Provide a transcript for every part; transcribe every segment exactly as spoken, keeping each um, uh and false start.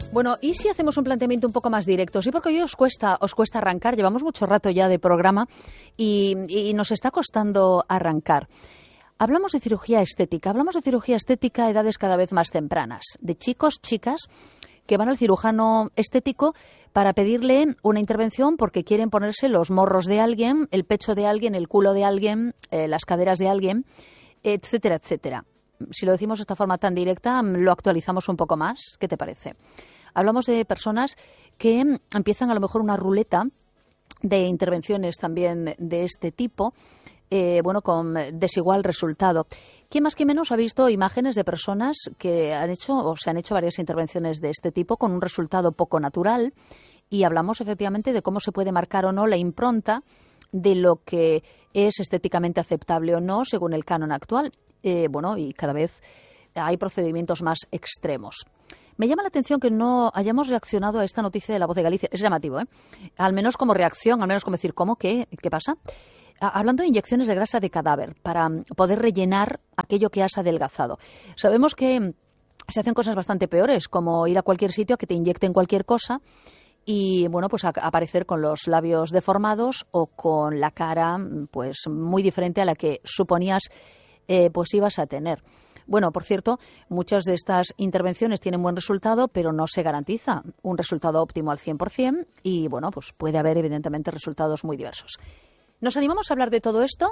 Bueno, ¿y si hacemos un planteamiento un poco más directo? Sí, porque hoy os cuesta, os cuesta arrancar. Llevamos mucho rato ya de programa y, y nos está costando arrancar. Hablamos de cirugía estética. Hablamos de cirugía estética a edades cada vez más tempranas. De chicos, chicas que van al cirujano estético para pedirle una intervención porque quieren ponerse los morros de alguien, el pecho de alguien, el culo de alguien, eh, las caderas de alguien, etcétera, etcétera. Si lo decimos de esta forma tan directa, lo actualizamos un poco más. ¿Qué te parece? Hablamos de personas que empiezan a lo mejor una ruleta de intervenciones también de este tipo, eh, bueno, con desigual resultado. ¿Quién más que menos ha visto imágenes de personas que han hecho o se han hecho varias intervenciones de este tipo con un resultado poco natural? Y hablamos efectivamente de cómo se puede marcar o no la impronta de lo que es estéticamente aceptable o no según el canon actual. Eh, bueno, y cada vez hay procedimientos más extremos. Me llama la atención que no hayamos reaccionado a esta noticia de La Voz de Galicia. Es llamativo, ¿eh? Al menos como reacción, al menos como decir, ¿cómo? ¿Qué? ¿Qué pasa? Hablando de inyecciones de grasa de cadáver para poder rellenar aquello que has adelgazado. Sabemos que se hacen cosas bastante peores, como ir a cualquier sitio a que te inyecten cualquier cosa y, bueno, pues a, a aparecer con los labios deformados o con la cara, pues, muy diferente a la que suponías, eh, pues, ibas a tener. Bueno, por cierto, muchas de estas intervenciones tienen buen resultado, pero no se garantiza un resultado óptimo al cien por ciento y, bueno, pues puede haber evidentemente resultados muy diversos. ¿Nos animamos a hablar de todo esto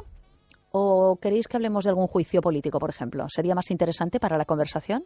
o queréis que hablemos de algún juicio político, por ejemplo? ¿Sería más interesante para la conversación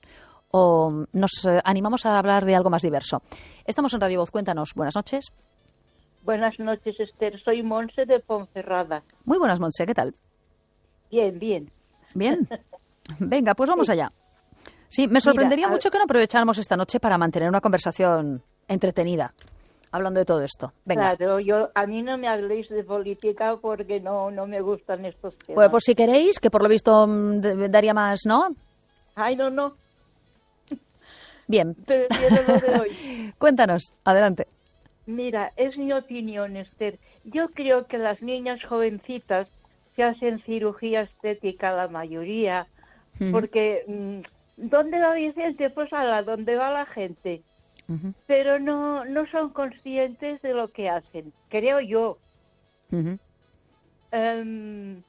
o nos animamos a hablar de algo más diverso? Estamos en Radio Voz, cuéntanos. Buenas noches. Buenas noches, Esther. Soy Monse de Ponferrada. Muy buenas, Monse. ¿Qué tal? Bien, bien. Bien. Venga, pues vamos sí. allá. Sí, me sorprendería Mira, mucho a... que no aprovecháramos esta noche para mantener una conversación entretenida, hablando de todo esto. Venga. Claro, yo, a mí no me habléis de política porque no, no me gustan estos temas. Pues, pues si queréis, que por lo visto daría más, ¿no? Ay, no, no. Bien. Prefiero lo de hoy. Cuéntanos, adelante. Mira, es mi opinión, Esther. Yo creo que las niñas jovencitas se hacen cirugía estética, la mayoría, uh-huh. porque ¿dónde va Vicente? Pues a la donde va la gente. Uh-huh. Pero no, no son conscientes de lo que hacen, creo yo. Uh-huh. Um,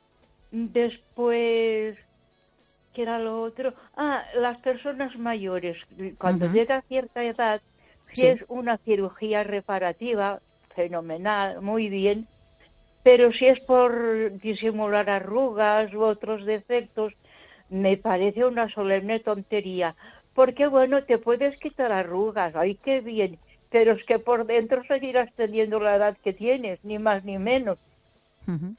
después, ¿qué era lo otro? Ah, las personas mayores, cuando uh-huh. llega a cierta edad, si sí. es una cirugía reparativa, fenomenal, muy bien, pero si es por disimular arrugas u otros defectos, me parece una solemne tontería. Porque, bueno, te puedes quitar arrugas, ¡ay, qué bien! Pero es que por dentro seguirás teniendo la edad que tienes, ni más ni menos. Uh-huh.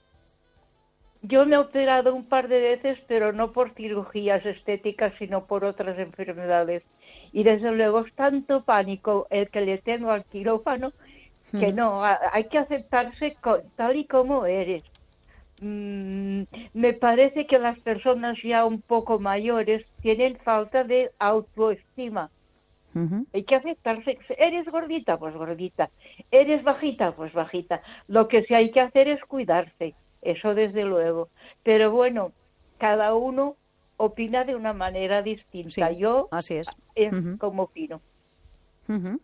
Yo me he operado un par de veces, pero no por cirugías estéticas, sino por otras enfermedades. Y desde luego es tanto pánico el que le tengo al quirófano que uh-huh. no, hay que aceptarse tal y como eres. Mm, me parece que las personas ya un poco mayores tienen falta de autoestima. Uh-huh. Hay que aceptarse. ¿Eres gordita? Pues gordita. ¿Eres bajita? Pues bajita. Lo que sí hay que hacer es cuidarse. Eso desde luego. Pero bueno, cada uno opina de una manera distinta. Sí, Yo así es. es Uh-huh. como opino. Uh-huh.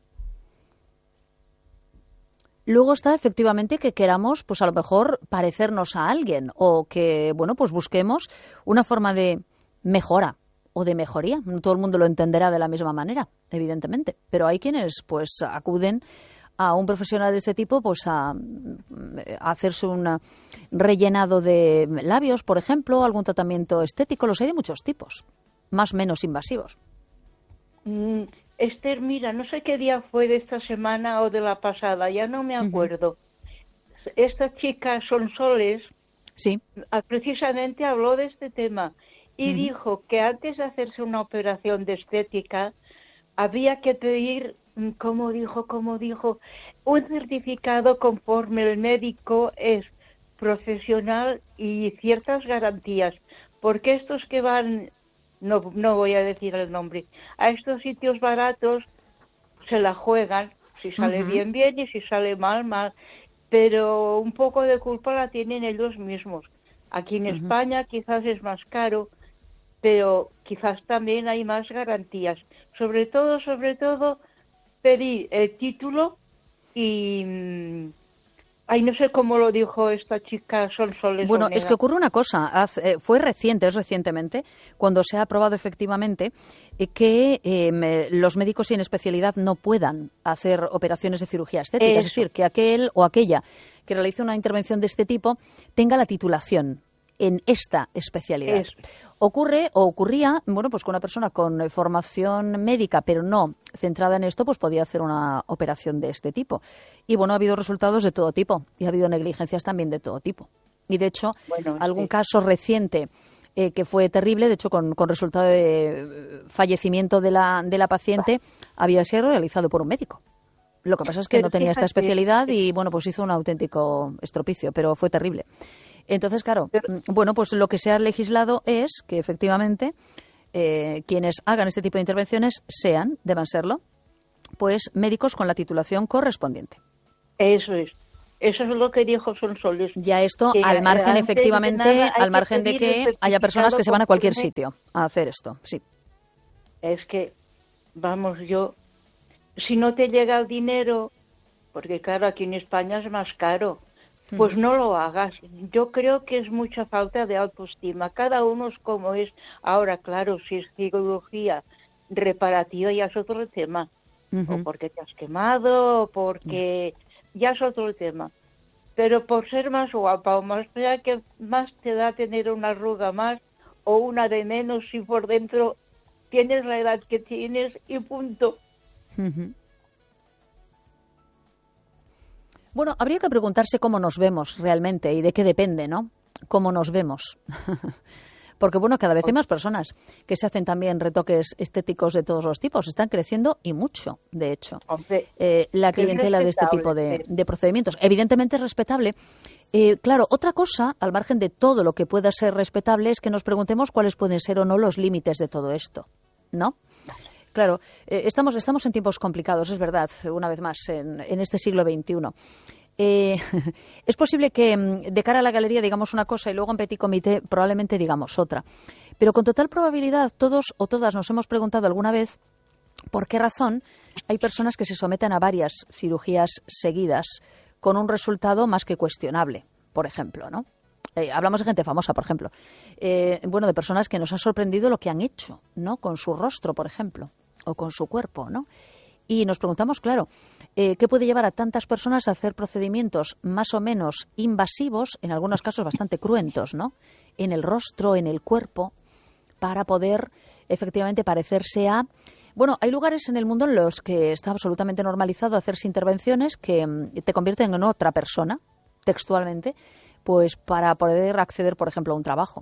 Luego está efectivamente que queramos, pues a lo mejor parecernos a alguien o que, bueno, pues busquemos una forma de mejora o de mejoría. No todo el mundo lo entenderá de la misma manera, evidentemente, pero hay quienes, pues, acuden a un profesional de este tipo, pues, a, a hacerse un rellenado de labios, por ejemplo, algún tratamiento estético. Los hay de muchos tipos, más o menos invasivos. Mm. Esther, mira, no sé qué día fue de esta semana o de la pasada, ya no me acuerdo. Uh-huh. Esta chica Sonsoles sí. precisamente habló de este tema y uh-huh. dijo que antes de hacerse una operación de estética había que pedir, como dijo, como dijo, un certificado conforme el médico es profesional y ciertas garantías, porque estos que van... No, no voy a decir el nombre. A estos sitios baratos se la juegan, si sale uh-huh. bien, bien, y si sale mal, mal. Pero un poco de culpa la tienen ellos mismos. Aquí en uh-huh. España quizás es más caro, pero quizás también hay más garantías. Sobre todo, sobre todo, pedí el título y... mm, ay, no sé cómo lo dijo esta chica Sonsoles. Bueno, Onega. es que ocurre una cosa, hace, eh, fue reciente, es recientemente, cuando se ha aprobado efectivamente eh, que eh, me, los médicos sin especialidad no puedan hacer operaciones de cirugía estética. Eso. Es decir, que aquel o aquella que realice una intervención de este tipo tenga la titulación en esta especialidad. Eso. Ocurre o ocurría, bueno, pues que una persona con eh, formación médica, pero no centrada en esto, pues podía hacer una operación de este tipo. Y bueno, ha habido resultados de todo tipo y ha habido negligencias también de todo tipo. Y de hecho, Bueno, algún sí. caso reciente eh, que fue terrible, de hecho, con, con resultado de eh, fallecimiento de la, de la paciente, había sido realizado por un médico. Lo que pasa es que Pero no tenía esta fíjate, especialidad y, bueno, pues hizo un auténtico estropicio, pero fue terrible. Entonces, claro, Pero- bueno, pues lo que se ha legislado es que efectivamente eh, quienes hagan este tipo de intervenciones sean, deban serlo, pues médicos con la titulación correspondiente. Eso es. Eso es lo que dijo Sonsoles. Ya esto, Que, al margen, antes de efectivamente, nada, hay al margen de pedir el que haya personas que se van a cualquier certificado sitio a hacer esto, sí. conforme. Es que, vamos, yo, si no te llega el dinero, porque claro, aquí en España es más caro, pues no lo hagas. Yo creo que es mucha falta de autoestima. Cada uno es como es. Ahora, claro, si es cirugía reparativa ya es otro tema. Ujú. O porque te has quemado, o porque ya es otro tema. Pero por ser más guapa o más fea, que más te da tener una arruga más o una de menos si por dentro tienes la edad que tienes y punto. Ujú. Bueno, habría que preguntarse cómo nos vemos realmente y de qué depende, ¿no? Cómo nos vemos. Porque, bueno, cada vez hay más personas que se hacen también retoques estéticos de todos los tipos. Están creciendo y mucho, de hecho, Hombre, eh, la que es clientela de este tipo de, respetable, de procedimientos. Evidentemente es respetable. Eh, claro, otra cosa, al margen de todo lo que pueda ser respetable, es que nos preguntemos cuáles pueden ser o no los límites de todo esto, ¿no? Claro, eh, estamos, estamos en tiempos complicados, es verdad, una vez más, en, en este siglo veintiuno. Eh, es posible que mm, de cara a la galería digamos una cosa y luego en petit comité probablemente digamos otra. Pero con total probabilidad todos o todas nos hemos preguntado alguna vez por qué razón hay personas que se someten a varias cirugías seguidas con un resultado más que cuestionable, por ejemplo, ¿no? Eh, hablamos de gente famosa, por ejemplo. Eh, bueno, de personas que nos ha sorprendido lo que han hecho, ¿no? Con su rostro, por ejemplo, o con su cuerpo, ¿no? Y nos preguntamos, claro, eh, ¿qué puede llevar a tantas personas a hacer procedimientos más o menos invasivos, en algunos casos bastante cruentos, ¿no? En el rostro, en el cuerpo, para poder efectivamente parecerse a... Bueno, hay lugares en el mundo en los que está absolutamente normalizado hacerse intervenciones que mm, te convierten en otra persona, textualmente, pues para poder acceder, por ejemplo, a un trabajo.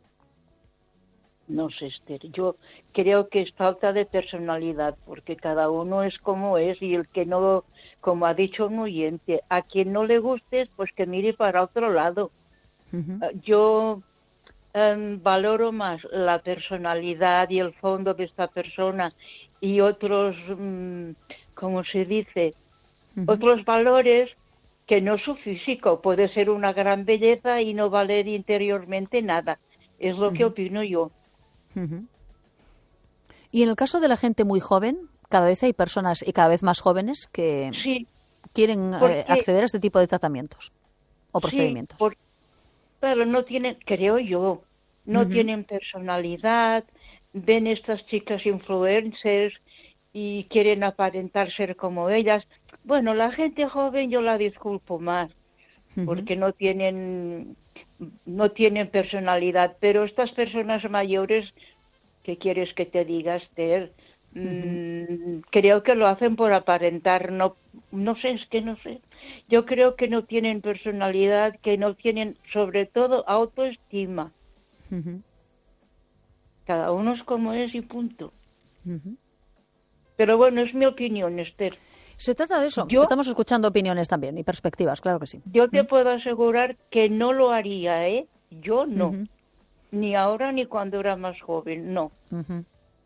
no sé, Esther, yo creo que es falta de personalidad, porque cada uno es como es y el que no, como ha dicho un oyente, a quien no le guste, pues que mire para otro lado. Uh-huh. Yo um, valoro más la personalidad y el fondo de esta persona y otros, um, ¿cómo se dice? Uh-huh. Otros valores que no su físico. Puede ser una gran belleza y no valer interiormente nada. Es lo uh-huh. que opino yo. Uh-huh. Y en el caso de la gente muy joven, cada vez hay personas y cada vez más jóvenes que sí, quieren porque, eh, acceder a este tipo de tratamientos o procedimientos. Sí, por, pero no tienen, creo yo, no uh-huh. tienen personalidad, ven estas chicas influencers y quieren aparentar ser como ellas. Bueno, la gente joven yo la disculpo más, uh-huh. porque no tienen... no tienen personalidad, pero estas personas mayores, ¿qué quieres que te diga, Esther? Uh-huh. Mm, creo que lo hacen por aparentar, no, no sé, es que no sé. Yo creo que no tienen personalidad, que no tienen, sobre todo, autoestima. Uh-huh. Cada uno es como es y punto. Uh-huh. Pero bueno, es mi opinión, Esther. Se trata de eso. Yo, Estamos escuchando opiniones también y perspectivas, claro que sí. Yo te uh-huh. puedo asegurar que no lo haría, ¿eh? Yo no. Uh-huh. Ni ahora ni cuando era más joven, no. Uh-huh.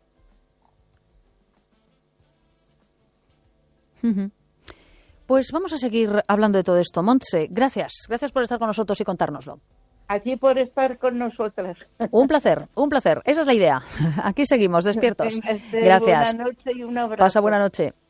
Uh-huh. Pues vamos a seguir hablando de todo esto. Montse, gracias. Gracias por estar con nosotros y contárnoslo. Aquí por estar con nosotras. Un placer, un placer. Esa es la idea. Aquí seguimos, despiertos. Gracias. Buena noche y un abrazo. Pasa buena noche.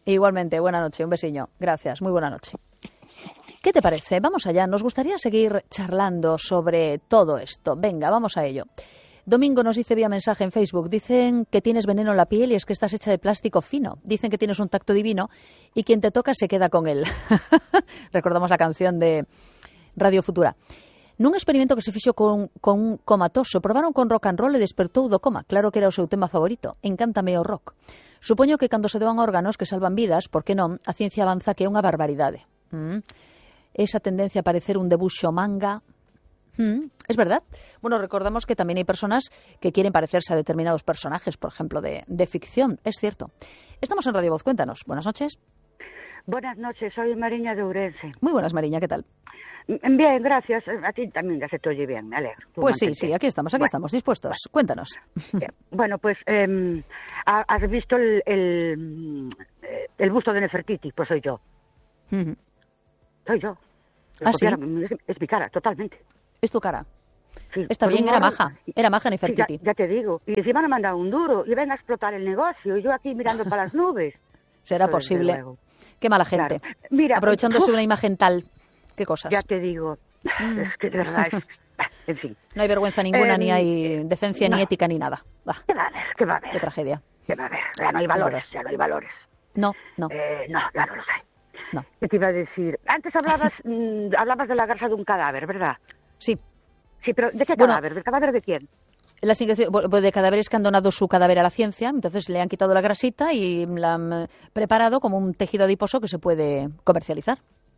Igualmente, buena noche, un besiño. Gracias, muy buena noche. ¿Qué te parece? Vamos allá, nos gustaría seguir charlando sobre todo esto. Venga, vamos a ello. Domingo nos dice vía mensaje en Facebook, dicen que tienes veneno en la piel y es que estás hecha de plástico fino. Dicen que tienes un tacto divino y quien te toca se queda con él. Recordamos la canción de Radio Futura. Nun experimento que se fixo con, con un comatoso, probaron con rock and roll e despertou do coma. Claro que era o seu tema favorito. Encántame o rock. Supoño que cando se doan órganos que salvan vidas, por que non, a ciencia avanza que é unha barbaridade. Mm. Esa tendencia a parecer un debuxo manga... Mm, es verdad. Bueno, recordamos que también hay personas que quieren parecerse a determinados personajes, por ejemplo, de, de ficción. Es cierto. Estamos en Radio Voz. Cuéntanos. Buenas noches. Buenas noches. Soy Mariña de Ourense. Muy buenas, Mariña. ¿Qué tal? Bien, gracias. A ti también ya se te oye bien, me alegro. Tú pues mantente. sí, sí, aquí estamos, aquí bueno, estamos, dispuestos. Bueno. Cuéntanos. Bueno, pues, eh, ¿has visto el, el, el busto de Nefertiti? Pues soy yo. Uh-huh. Soy yo. ¿Ah, sí? Es, es mi cara, totalmente. ¿Es tu cara? Sí. Está bien, era maja. Era maja Nefertiti. Sí, ya, ya te digo. Y encima me han mandado un duro y ven a explotar el negocio. Y yo aquí mirando para las nubes. Será Pero posible. Qué mala gente. Claro. Mira, Aprovechándose uf, una imagen tal. Qué cosas. Ya te digo. Mm. Es que de verdad es... En fin. No hay vergüenza ninguna, eh, ni hay decencia, no. ni ética, ni nada. Bah. ¿Qué va a haber? ¿Qué va a haber? Qué tragedia. ¿Qué va a haber? Ya no hay valores, ya no hay valores. No, no. Eh, no, ya no los hay. No. ¿Qué te iba a decir? Antes hablabas mmm, hablabas de la grasa de un cadáver, ¿verdad? Sí. Sí, pero ¿de qué bueno, cadáver? ¿Del cadáver de quién? Las de cadáveres que han donado su cadáver a la ciencia, entonces le han quitado la grasita y la han preparado como un tejido adiposo que se puede comercializar.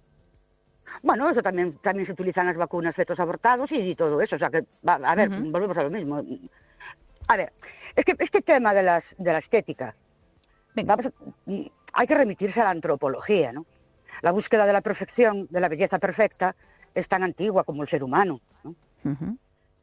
Bueno, eso también también se utilizan las vacunas, fetos abortados y, y todo eso. O sea que, va, a ver, uh-huh. volvemos a lo mismo. A ver, es que este tema de, las, de la estética, vamos a, hay que remitirse a la antropología, ¿no? La búsqueda de la perfección, de la belleza perfecta, es tan antigua como el ser humano, ¿no? Uh-huh.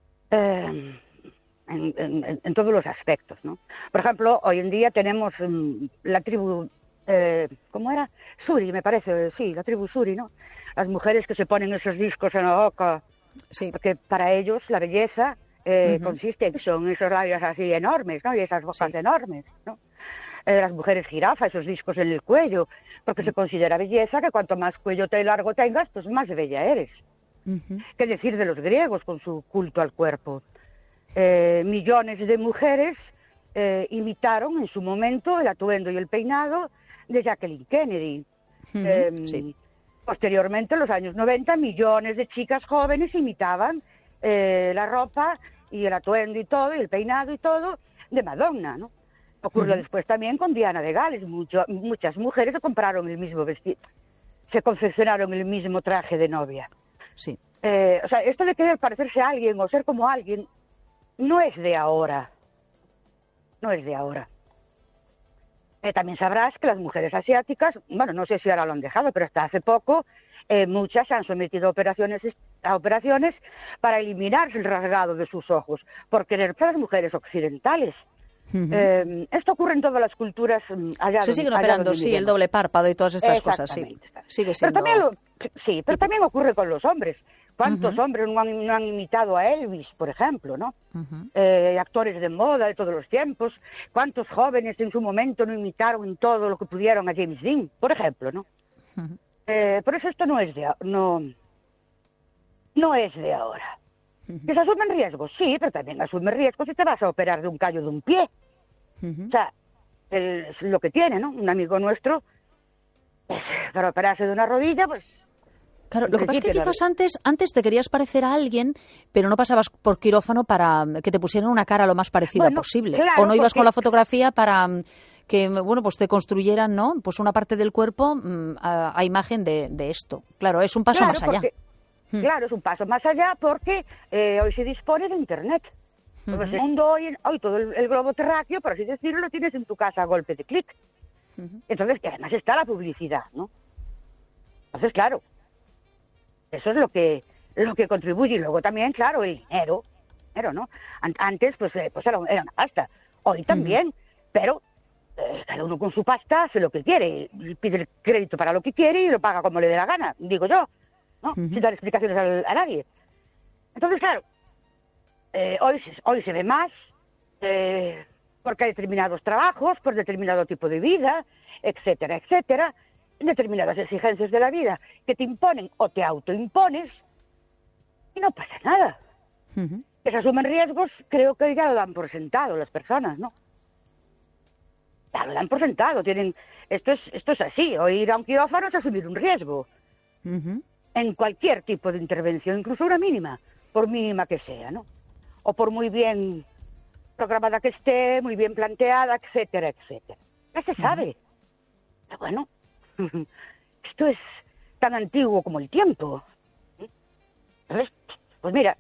Eh, en, en, en todos los aspectos, ¿no? Por ejemplo, hoy en día tenemos um, la tribu, eh, ¿cómo era? Suri, me parece, sí, la tribu Suri, ¿no? Las mujeres que se ponen esos discos en la boca, sí. Porque para ellos la belleza eh, uh-huh. consiste en son esos labios así enormes, ¿no? Y esas bocas sí. enormes, ¿no? Eh, las mujeres jirafa, esos discos en el cuello, porque uh-huh. se considera belleza que cuanto más cuello te largo tengas, pues más bella eres. Uh-huh. ¿Qué decir de los griegos con su culto al cuerpo? Eh, millones de mujeres eh, imitaron en su momento el atuendo y el peinado de Jacqueline Kennedy. Uh-huh. Eh, sí. Posteriormente, en los años noventa, millones de chicas jóvenes imitaban eh, la ropa y el atuendo y todo, y el peinado y todo, de Madonna, ¿no? Ocurrió uh-huh. después también con Diana de Gales. Mucho, muchas mujeres se compraron el mismo vestido, se confeccionaron el mismo traje de novia. Sí. Eh, o sea, esto de querer parecerse a alguien o ser como alguien no es de ahora. No es de ahora. Eh, también sabrás que las mujeres asiáticas, bueno, no sé si ahora lo han dejado, pero hasta hace poco eh, muchas se han sometido a operaciones, a operaciones para eliminarse el rasgado de sus ojos, por querer ser las mujeres occidentales. Uh-huh. Eh, esto ocurre en todas las culturas allá. Se siguen operando, sí, el doble párpado y todas estas cosas, sí. Sigue siendo... Pero también lo, sí, pero también ocurre con los hombres. ¿Cuántos uh-huh. hombres no han, no han imitado a Elvis, por ejemplo, no? Uh-huh. Eh, actores de moda de todos los tiempos. ¿Cuántos jóvenes en su momento no imitaron en todo lo que pudieron a James Dean, por ejemplo, no? Uh-huh. Eh, por eso esto no es de no no es de ahora. Uh-huh. ¿Que se asumen riesgos? Sí, pero también asume riesgos si te vas a operar de un callo de un pie. Uh-huh. O sea, el, es lo que tiene, ¿no? Un amigo nuestro, pues, para operarse de una rodilla, pues... Claro, lo que pasa es que quizás antes, antes te querías parecer a alguien, pero no pasabas por quirófano para que te pusieran una cara lo más parecida bueno, posible. Claro, o no ibas porque... con la fotografía para que, bueno, pues te construyeran, ¿no? Pues una parte del cuerpo a, a imagen de, de esto. Claro, es un paso claro, más allá. Porque, hmm. Claro, es un paso más allá porque eh, hoy se dispone de Internet. Uh-huh. Pues el mundo hoy, hoy todo el, el globo terráqueo, por así decirlo, lo tienes en tu casa a golpe de clic. Uh-huh. Entonces, que además está la publicidad, ¿no? Entonces, claro, eso es lo que lo que contribuye. Y luego también, claro, el dinero, dinero, ¿no? Antes, pues, eh, pues era, era una pasta. Hoy también, uh-huh. pero eh, cada uno con su pasta hace lo que quiere. Pide el crédito para lo que quiere y lo paga como le dé la gana, digo yo, ¿no? Uh-huh. Sin dar explicaciones a, a nadie. Entonces, claro, eh, hoy, hoy se ve más, eh, porque hay determinados trabajos, por determinado tipo de vida, etcétera, etcétera, determinadas exigencias de la vida que te imponen o te autoimpones y no pasa nada. Uh-huh. Que se asumen riesgos, creo que ya lo dan por sentado las personas, ¿no? Ya lo dan por sentado, tienen... Esto es, esto es así, o ir a un quirófano es asumir un riesgo. Uh-huh. En cualquier tipo de intervención, incluso una mínima, por mínima que sea, ¿no? O por muy bien programada que esté, muy bien planteada, etcétera, etcétera. Ya se sabe. Uh-huh. Pero bueno, esto es tan antiguo como el tiempo. ¿Sabes? Pues mira,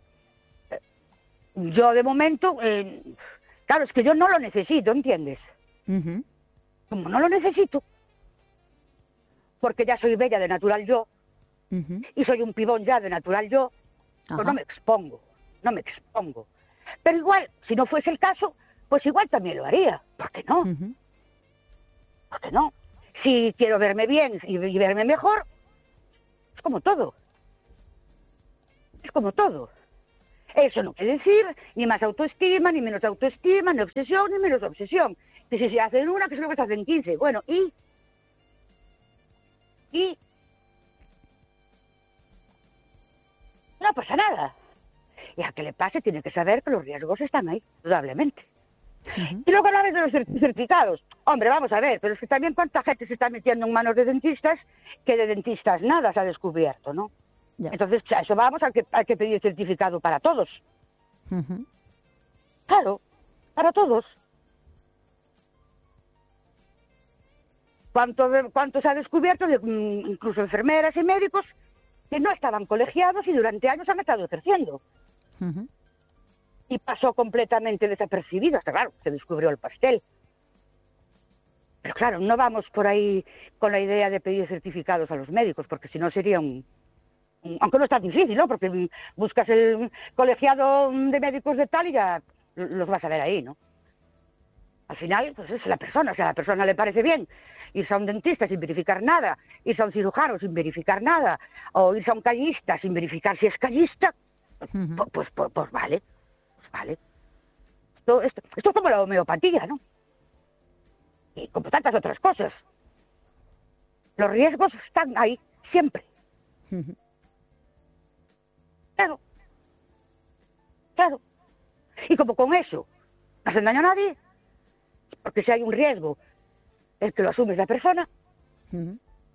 yo de momento, eh, claro, es que yo no lo necesito, ¿entiendes? Uh-huh. Como no lo necesito, porque ya soy bella de natural yo, uh-huh. y soy un pibón ya de natural yo, pues Ajá. no me expongo, no me expongo. Pero igual, si no fuese el caso, pues igual también lo haría. ¿Por qué no? Uh-huh. ¿Por qué no? Si quiero verme bien y, y verme mejor, es como todo. Es como todo. Eso no quiere decir ni más autoestima, ni menos autoestima, ni obsesión, ni menos obsesión. Que si se hacen una, que solo que se hacen quince. Bueno, ¿y? ¿Y? No pasa nada. Y a que le pase tiene que saber que los riesgos están ahí, indudablemente. Uh-huh. Y luego hablabas de los certificados. Hombre, vamos a ver, pero es que también cuánta gente se está metiendo en manos de dentistas que de dentistas nada se ha descubierto, ¿no? Ya. Entonces, a eso vamos, hay que, hay que pedir certificado para todos. Uh-huh. Claro, para todos. ¿Cuánto, cuánto se ha descubierto de incluso enfermeras y médicos que no estaban colegiados y durante años han estado ejerciendo? Uh-huh. Y pasó completamente desapercibido, hasta claro, se descubrió el pastel. Pero claro, no vamos por ahí con la idea de pedir certificados a los médicos, porque si no sería un... un aunque no es tan difícil, ¿no? Porque buscas el colegiado de médicos de tal y ya los vas a ver ahí, ¿no? Al final, pues es la persona, o sea, a la persona le parece bien irse a un dentista sin verificar nada, irse a un cirujano sin verificar nada, o irse a un callista sin verificar si es callista, pues, uh-huh. pues, pues, pues, pues vale, pues vale. Esto, esto, esto es como la homeopatía, ¿no? Y como tantas otras cosas. Los riesgos están ahí, siempre. Uh-huh. Claro. Claro. Y como con eso no hacen daño a nadie, porque si hay un riesgo, el que lo asume es la persona. Uh-huh.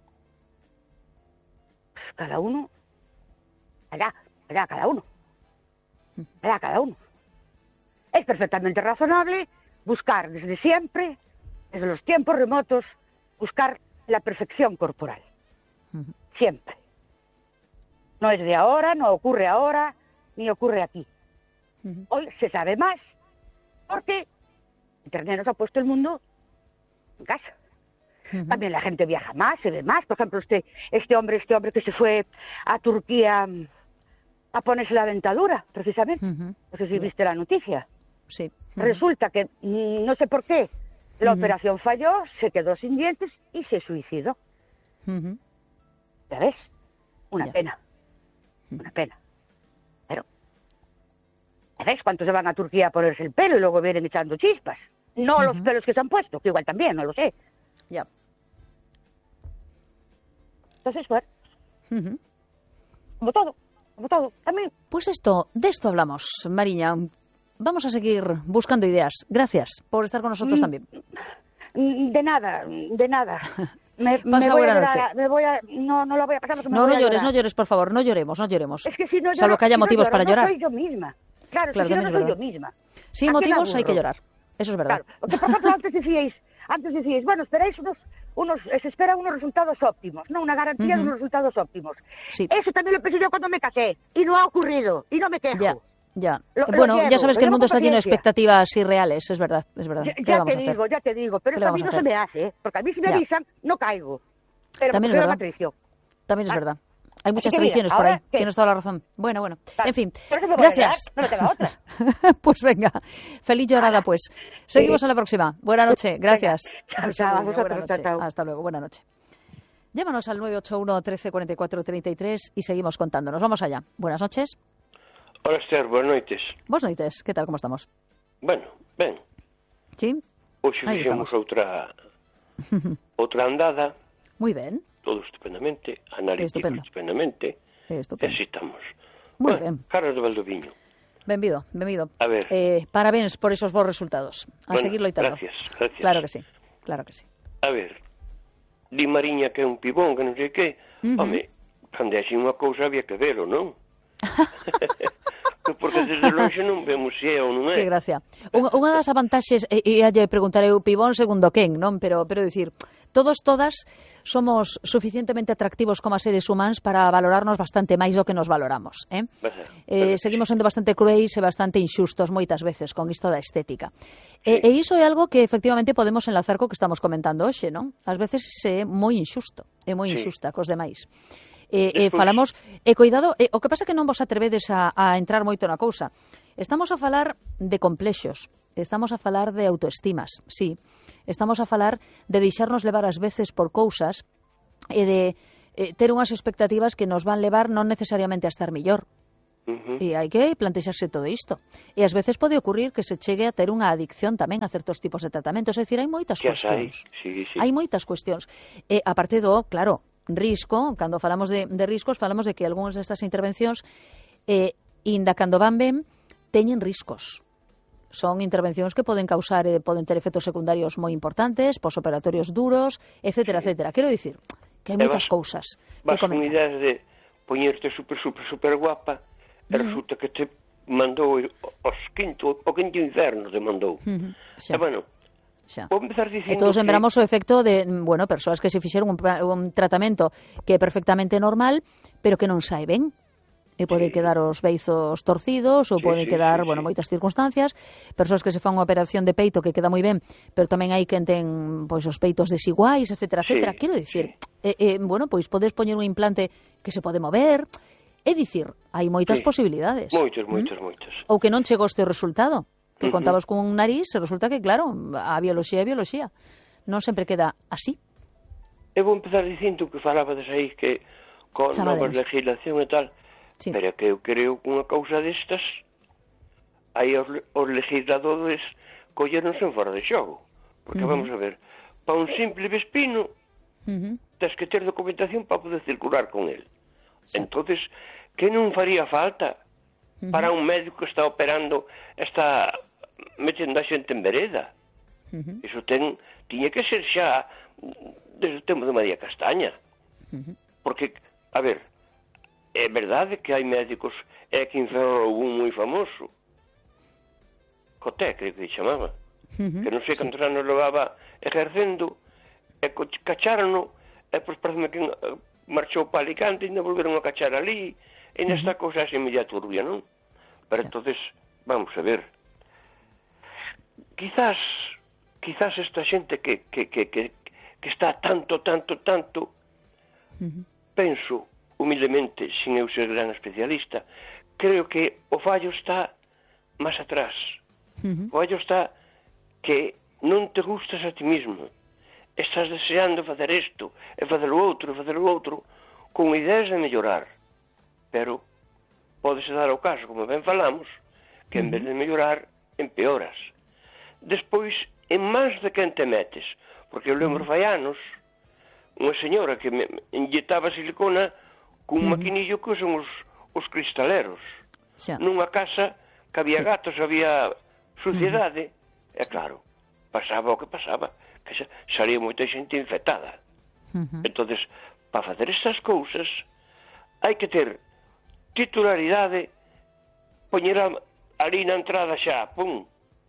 Pues cada uno, allá, allá cada uno, allá cada uno. Es perfectamente razonable buscar desde siempre, desde los tiempos remotos, buscar la perfección corporal. Uh-huh. Siempre. No es de ahora, no ocurre ahora, ni ocurre aquí. Uh-huh. Hoy se sabe más, porque Internet nos ha puesto el mundo en casa. Uh-huh. También la gente viaja más, se ve más. Por ejemplo, este, este hombre, este hombre que se fue a Turquía a ponerse la dentadura, precisamente. Uh-huh. No sé si viste la noticia. Sí. Uh-huh. Resulta que, no sé por qué, la uh-huh. operación falló, se quedó sin dientes y se suicidó. Uh-huh. ¿Ya ves? Una yeah. pena. Uh-huh. Una pena. Pero, ¿ya ves cuántos se van a Turquía a ponerse el pelo y luego vienen echando chispas? No uh-huh. los pelos que se han puesto, que igual también, no lo sé. Ya. Yeah. Entonces, bueno, uh-huh. como todo, como todo, también. Pues esto, de esto hablamos, Mariña. Vamos a seguir buscando ideas. Gracias por estar con nosotros mm, también. De nada, de nada. Me, Pasa me voy buena a noche. A, me voy a, no, no lo voy a pasar. No, no llores, no llores, por favor, no lloremos, no lloremos. Es que si no lloro, salvo que haya si motivos no lloro, para llorar. No soy yo misma. Claro, claro, si no, no soy verdad. yo misma. Sin motivos hay que llorar. Eso es verdad. Claro. Porque, por ejemplo, antes decíais, antes decíais, bueno, esperáis unos, unos, se esperan unos resultados óptimos, ¿no? Una garantía uh-huh. de unos resultados óptimos. Sí. Eso también lo pensé yo cuando me casé, y no ha ocurrido, y no me quejo. Ya. Ya. Lo, bueno, lo llevo, ya sabes que el mundo está lleno de paciencia. expectativas irreales, es verdad, es verdad. Ya, ¿Qué ya vamos te a hacer? digo, ya te digo, pero eso a mí no se me hace, ¿eh? Porque a mí si me ya. avisan, no caigo. Pero también es verdad. tradición. También es ¿Ah? verdad. Hay muchas que tradiciones mira, por ahí. ¿qué? Tienes toda la razón. Bueno, bueno. Claro. En fin, Me gracias. No le queda otra. Pues venga, feliz llorada pues. Seguimos sí. a la próxima. Buena noche, gracias. Chao, chao, buena noche. Hasta luego, buena noche. Llámanos al nueve ocho uno, trece, cuarenta y cuatro, treinta y tres y seguimos contándonos. Vamos allá. Buenas noches. Hola, Esther, buenas noites. Buenas noites, ¿qué tal, cómo estamos? Bueno, ben. Sí. Hoxe fixemos outra outra andada. Moi ben. Todo estupendamente, analítico Estupendo. estupendamente. Estupendo. E así estamos. Moi Bueno, ben. Carlos de Valdoviño. Benvido, benvido. A ver. Eh, parabéns por esos bons resultados. A Bueno, seguir loitando. gracias, gracias. Claro que sí, claro que sí. A ver, di Mariña que é un pibón, que non sei que. Uh -huh. Home, cando é así unha cousa había que velo, non? Porque desde longe non vemos se é ou non é. Que gracia. Unha, unha das avantaxes, e ia lle preguntar eu pibón segundo quen, non? Pero, pero dicir, todos, todas, somos suficientemente atractivos como seres humanos para valorarnos bastante máis do que nos valoramos, eh? Baja, eh seguimos sendo bastante cruéis e bastante inxustos moitas veces con isto da estética. Sí. E, e iso é algo que efectivamente podemos enlazar co que estamos comentando hoxe, non? Ás veces é moi inxusto, é moi inxusta sí. cos demais. E, e falamos, e cuidado, e, o que pasa é que non vos atrevedes a, a entrar moito na cousa. Estamos a falar de complexos, estamos a falar de autoestimas, sí. Estamos a falar de deixarnos levar ás veces por cousas e de eh, ter unhas expectativas que nos van levar non necesariamente a estar mellor. Uh -huh. E hai que plantexarse todo isto. E ás veces pode ocurrir que se chegue a ter unha adicción tamén a certos tipos de tratamentos. É dicir, hai moitas que cuestións. Hai, sí, sí. Hai moitas cuestións. E aparte do, claro, risco, cando falamos de, de riscos, falamos de que algúns destas intervencións, eh, inda cando van ben, teñen riscos. Son intervencións que poden causar, eh, poden ter efectos secundarios moi importantes, posoperatorios duros, etcétera, sí. etcétera. Quero dicir que hai moitas cousas que comentar. Vas con ideas de poñerte super, super, super guapa, e resulta que te mandou os quinto, o quinto inferno te mandou. Uh -huh. E bueno, xa. Vou empezar dicindo e todos que... lembramos o efecto de, bueno, persoas que se fixeron un, un tratamento que é perfectamente normal, pero que non sae ben. E pode sí. quedar os beizos torcidos, ou sí, poden sí, quedar, sí, bueno, sí. moitas circunstancias. Persoas que se fan unha operación de peito que queda moi ben, pero tamén hai quen ten, pois, os peitos desiguais, etcétera, etcétera. Sí, Quero dicir, sí. eh, eh, bueno, pois podes poñer un implante que se pode mover. É dicir, hai moitas sí. posibilidades. Moitas, moitas, ¿Mm? moitas. Ou que non chegoste o resultado. Que uh -huh. contabas con un nariz, e resulta que, claro, a bioloxía é bioloxía. Non sempre queda así. Eu vou empezar dicindo que falabades aí que con nova legislación e tal, sí. pero que eu creo que unha causa destas aí os, os legisladores colleronse en fora de xogo. Porque uh -huh. vamos a ver, para un simple vespino uh -huh. tens que ter documentación para poder circular con el. Sí. Entonces, que non faría falta uh -huh. para un médico que está operando, está metendo a xente en vereda? Uh -huh. Iso ten, tiña que ser xa desde o tempo de María Castaña. Uh -huh. Porque, a ver, é verdade que hai médicos, é que enferrou un moi famoso, Coté, creo que se chamaba, uh -huh. que non sei cantos sí. anos levaba ejercendo, e cachárono, e pois parece que marchou para Alicante e ainda volveron a cachar ali, e nesta uh -huh. cosa así media turbia, non? Pero sí. entonces, vamos a ver, quizás, quizás esta xente que, que, que, que, que está tanto, tanto, tanto, uh -huh. penso, humildemente, sin eu ser gran especialista, creo que o fallo está máis atrás. Uh -huh. O fallo está que non te gustas a ti mismo. Estás deseando facer isto, e facer o outro, e facer o outro, con ideas de mellorar. Pero pódese dar o caso, como ben falamos, que en vez de mellorar, empeoras. Despois, en mans de quen te metes, porque eu lembro fai anos, unha señora que me inyectaba silicona cun uh -huh. maquinillo que son os, os cristaleros. Xa. Nunha casa que había sí. gatos, había suciedade, uh -huh. e claro, pasaba o que pasaba, que xa, salía moita xente infectada. Uh -huh. Entonces, para facer estas cousas, hai que ter titularidade, poñer ali na entrada xa, pum,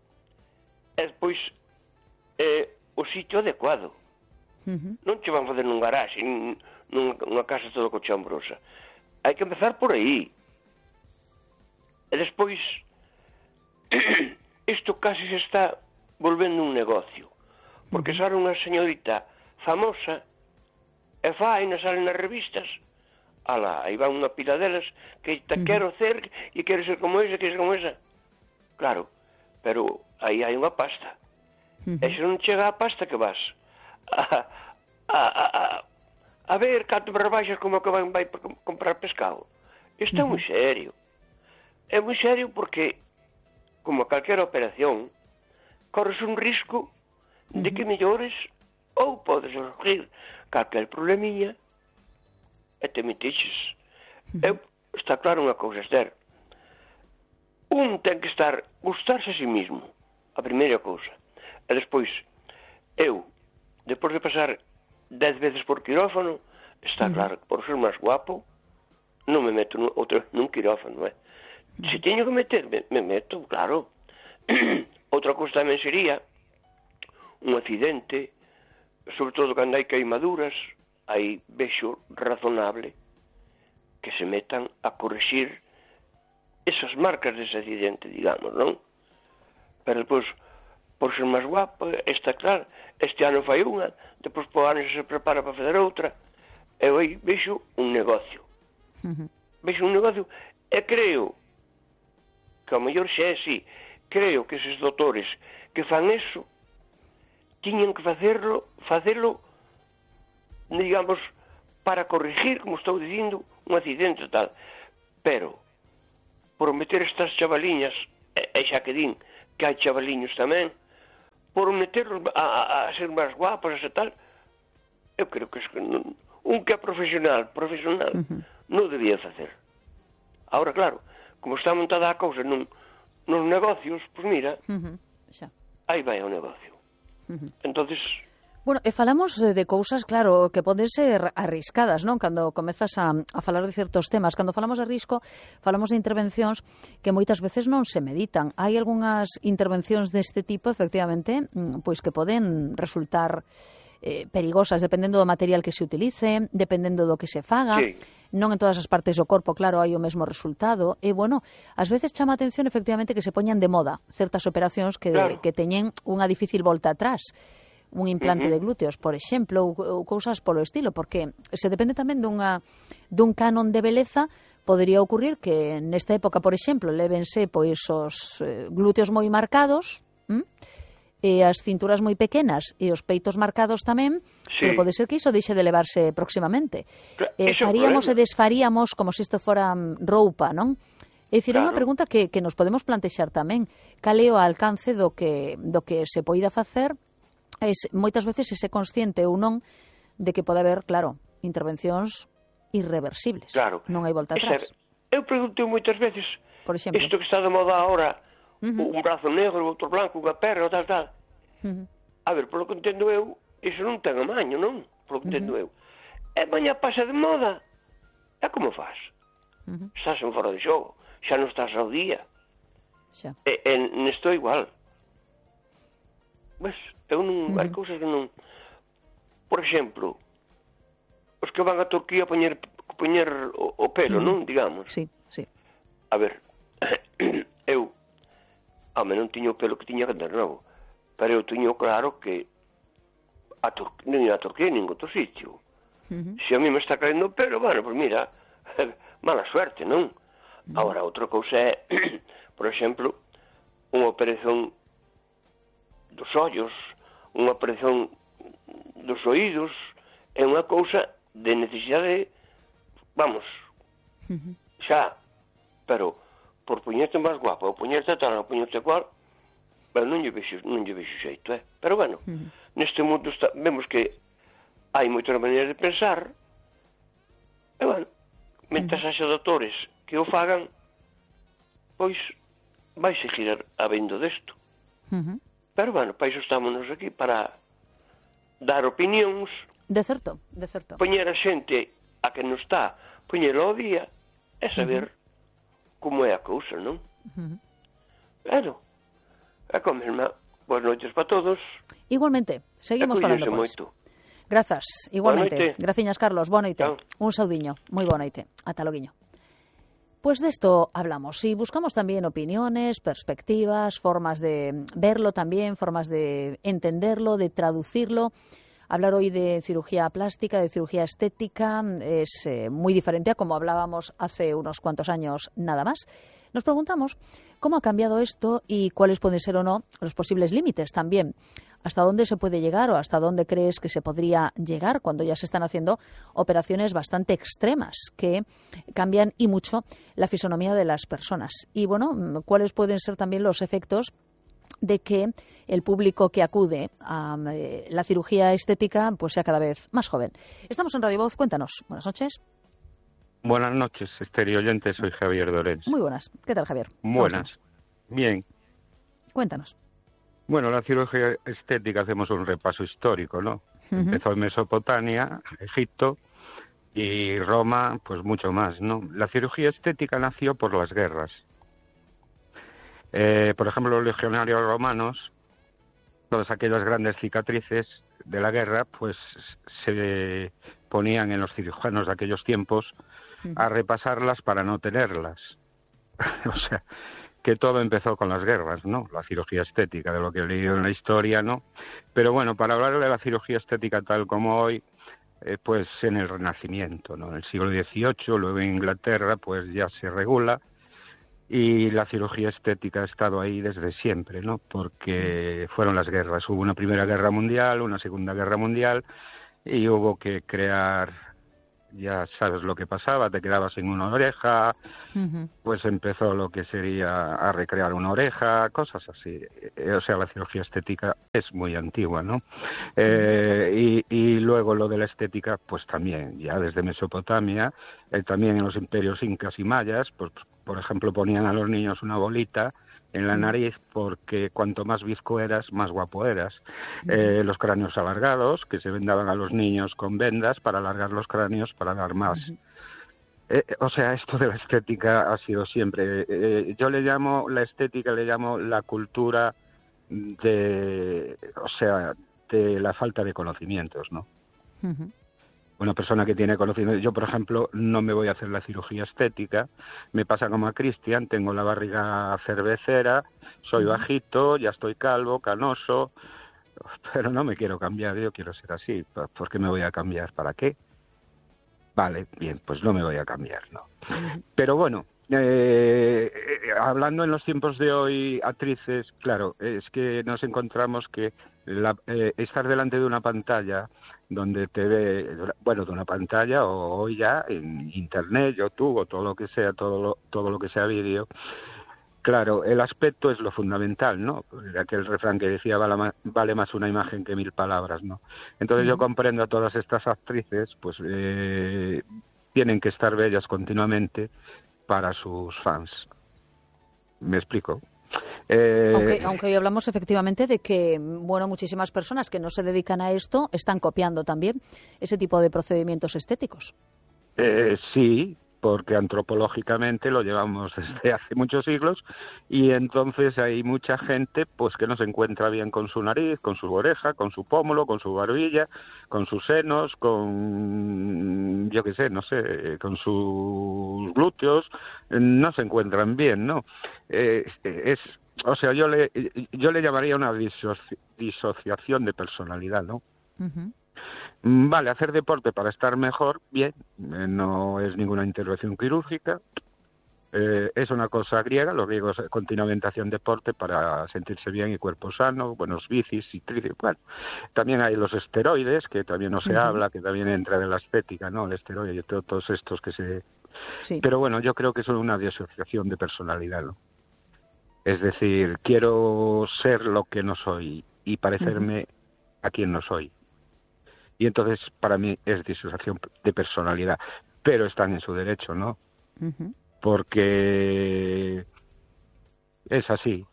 e despois eh, o sitio adecuado. Uh -huh. Non che van fazer nun garaxe, nunha casa toda cochambrosa. Hai que empezar por aí. E despois, isto casi se está volvendo un negocio. Porque uh -huh. sale unha señorita famosa e fai, nas salen nas revistas, ala, aí va unha pila delas que te uh -huh. quero ser e quero ser como esa, quero ser como esa. Claro, pero aí hai unha pasta. Uh -huh. E se non chega a pasta, que vas a, a, a, a, a ver canto me rebaixas como que vai, vai comprar pescado. Isto uh -huh. é moi serio. É moi serio porque, como calquera operación, corres un risco de que mellores ou podes surgir calquer probleminha e te metixes. Eu, está claro unha cousa, Esther. Un ten que estar, gustarse a si mismo, a primeira cousa. E despois, eu, depois de pasar dez veces por quirófano, está claro que por ser máis guapo, non me meto nun, outro, nun quirófano, eh? Se teño que meter, me, me meto, claro. Outra cousa tamén sería un accidente, sobre todo cando hai queimaduras, aí vexo razonable que se metan a corrixir esas marcas dese accidente, digamos, non? Pero depois, por ser máis guapo, está claro, este ano fai unha, depois por ano se prepara para fazer outra, e aí vexo un negocio. Uh-huh. Vexo un negocio, e creo que ao mellor xa é así, creo que eses doutores que fan eso tiñen que facerlo, facelo, digamos, para corrigir, como estou dicindo, un accidente tal. Pero, por meter estas chavaliñas, e, e xa que din que hai chavaliños tamén, por meterlos a, a, a ser máis guapos e tal, eu creo que es, non, un que é profesional, profesional, uh-huh. non debía facer. Ahora, claro, como está montada a cousa nun, nos negocios, pois pues mira, uh-huh. xa. Aí vai o negocio. Uh-huh. Entonces... Bueno, e falamos de cousas, claro, que poden ser arriscadas, non? Cando comezas a, a falar de certos temas. Cando falamos de risco, falamos de intervencións que moitas veces non se meditan. Hai algunhas intervencións deste tipo, efectivamente, pois que poden resultar eh, perigosas, dependendo do material que se utilice, dependendo do que se faga. Sí. Non en todas as partes do corpo, claro, hai o mesmo resultado. E, bueno, ás veces chama a atención, efectivamente, que se poñan de moda certas operacións que, claro. que teñen unha difícil volta atrás. Un implante uh-huh. de glúteos, por exemplo, ou, ou cousas polo estilo, porque se depende tamén dunha, dun canon de beleza, podería ocurrir que nesta época, por exemplo, lévense pois os eh, glúteos moi marcados, ¿m? E as cinturas moi pequenas e os peitos marcados tamén, sí. Pero pode ser que iso deixe de elevarse próximamente. Eh, faríamos e desfaríamos como se isto fora roupa, non? É dicir, claro. É unha pregunta que, que nos podemos plantexar tamén. Cal é o alcance do que, do que se poida facer? Es, moitas veces ese consciente ou non de que pode haber, claro, intervencións irreversibles. Claro. Non hai volta atrás. Eu pregunto moitas veces, por exemplo, isto que está de moda agora, uh-huh. un brazo negro, outro blanco, unha perna, tal, tal. Uh-huh. A ver, polo que entendo eu, iso non ten amaño, non? Polo que entendo uh-huh. eu. E mañá pasa de moda. E como faz? Uh-huh. Estás en fora de xogo. Xa non estás ao día. Xa. E, e nesto igual. Pues, eu non, uh-huh. hai cousas que non... Por exemplo, os que van a Turquía a poñer, poñer o, o pelo, uh-huh. non? Digamos. Sí, sí. A ver, eu, a me non tiño o pelo que tiña que ter novo, pero eu tiño claro que a Tur non a Turquía en ningún outro sitio. Uh-huh. Se a mí me está caendo o pelo, bueno, pues mira, mala suerte, non? Uh-huh. Ahora, outra cousa é, por exemplo, unha operación dos ollos, unha operación dos oídos, é unha cousa de necesidade, vamos, uh-huh. xa, pero por poñerte máis guapo, ou poñerte tal, ou poñerte cual, pero non lle vexo, non lle vexo xeito, eh? Pero bueno, uh-huh. neste mundo está, vemos que hai moitas maneiras de pensar, e bueno, mentre uh-huh. haxa doutores que o fagan, pois vai seguir habendo desto. Uh-huh. Pero, bueno, para iso estámonos aquí, para dar opinións. De certo, de certo. Poñer a xente a que non está, poñer ao día, e saber uh-huh. como é a cousa, non? Uh-huh. Pero, é como mesma. Boas noites para todos. Igualmente, seguimos falando, pois. Moito. Grazas, igualmente. Graciñas, Carlos, boa noite. Chao. Un saudiño, moi boa noite. Ata loguiño. Pues de esto hablamos y buscamos también opiniones, perspectivas, formas de verlo también, formas de entenderlo, de traducirlo. Hablar hoy de cirugía plástica, de cirugía estética, es eh, muy diferente a como hablábamos hace unos cuantos años nada más. Nos preguntamos cómo ha cambiado esto y cuáles pueden ser o no los posibles límites también. ¿Hasta dónde se puede llegar o hasta dónde crees que se podría llegar cuando ya se están haciendo operaciones bastante extremas que cambian y mucho la fisonomía de las personas? Y bueno, ¿cuáles pueden ser también los efectos de que el público que acude a eh, la cirugía estética pues sea cada vez más joven. Estamos en Radio Voz, cuéntanos. Buenas noches. Buenas noches, estéreo oyente, soy Javier Dorens. Muy buenas. ¿Qué tal, Javier? Buenas. Bien. Cuéntanos. Bueno, la cirugía estética, hacemos un repaso histórico, ¿no? Uh-huh. Empezó en Mesopotamia, Egipto y Roma, pues mucho más, ¿no? La cirugía estética nació por las guerras. Eh, por ejemplo, los legionarios romanos, todas aquellas grandes cicatrices de la guerra, pues se ponían en los cirujanos de aquellos tiempos a repasarlas para no tenerlas. O sea, que todo empezó con las guerras, ¿no? La cirugía estética, de lo que he leído en la historia, ¿no? Pero bueno, para hablar de la cirugía estética tal como hoy, eh, pues en el Renacimiento, ¿no? En el siglo dieciocho, luego en Inglaterra, pues ya se regula. Y la cirugía estética ha estado ahí desde siempre, ¿no? Porque fueron las guerras. Hubo una Primera Guerra Mundial, una Segunda Guerra Mundial, y hubo que crear, ya sabes lo que pasaba, te quedabas sin una oreja, uh-huh. Pues empezó lo que sería a recrear una oreja, cosas así. O sea, la cirugía estética es muy antigua, ¿no? Eh, y, y luego lo de la estética, pues también, ya desde Mesopotamia, eh, también en los imperios incas y mayas, pues por ejemplo, ponían a los niños una bolita en la nariz porque cuanto más bizco eras, más guapo eras. Eh, los cráneos alargados, que se vendaban a los niños con vendas para alargar los cráneos para dar más. Eh, o sea, esto de la estética ha sido siempre... Eh, yo le llamo, la estética le llamo la cultura de... O sea, de la falta de conocimientos, ¿no? Uh-huh. Una persona que tiene conocimiento, yo por ejemplo no me voy a hacer la cirugía estética, me pasa como a Cristian, tengo la barriga cervecera, soy bajito, ya estoy calvo, canoso, pero no me quiero cambiar, yo quiero ser así, ¿por qué me voy a cambiar? ¿Para qué? Vale, bien, pues no me voy a cambiar, ¿no? Pero bueno, eh, hablando en los tiempos de hoy, actrices, claro, es que nos encontramos que la, eh, estar delante de una pantalla donde te ve, bueno, de una pantalla o hoy ya en internet, YouTube o todo lo que sea, todo lo, todo lo que sea vídeo, claro, el aspecto es lo fundamental, ¿no? Aquel refrán que decía vale, vale más una imagen que mil palabras, ¿no? Entonces uh-huh. Yo comprendo a todas estas actrices, pues eh, tienen que estar bellas continuamente para sus fans. ¿Me explico? Eh... Aunque, aunque hoy hablamos efectivamente de que, bueno, muchísimas personas que no se dedican a esto están copiando también ese tipo de procedimientos estéticos. Eh, sí, porque antropológicamente lo llevamos desde hace muchos siglos y entonces hay mucha gente pues que no se encuentra bien con su nariz, con su oreja, con su pómulo, con su barbilla, con sus senos, con, yo qué sé, no sé, con sus glúteos, no se encuentran bien, ¿no? Eh, es, o sea, yo le, yo le llamaría una disoci- disociación de personalidad, ¿no? Uh-huh. Vale, hacer deporte para estar mejor, bien, eh, no es ninguna intervención quirúrgica, eh, es una cosa griega, los griegos continuamente hacían deporte para sentirse bien y cuerpo sano, buenos bicis y tríceps, bueno, también hay los esteroides, que también no se uh-huh. habla, que también entra en la estética, ¿no? El esteroide y todo, todos estos que se... Sí. Pero bueno, yo creo que es una disociación de personalidad, ¿no? Es decir, quiero ser lo que no soy y parecerme uh-huh. a quien no soy. Y entonces, para mí, es disociación de personalidad. Pero están en su derecho, ¿no? Uh-huh. Porque es así.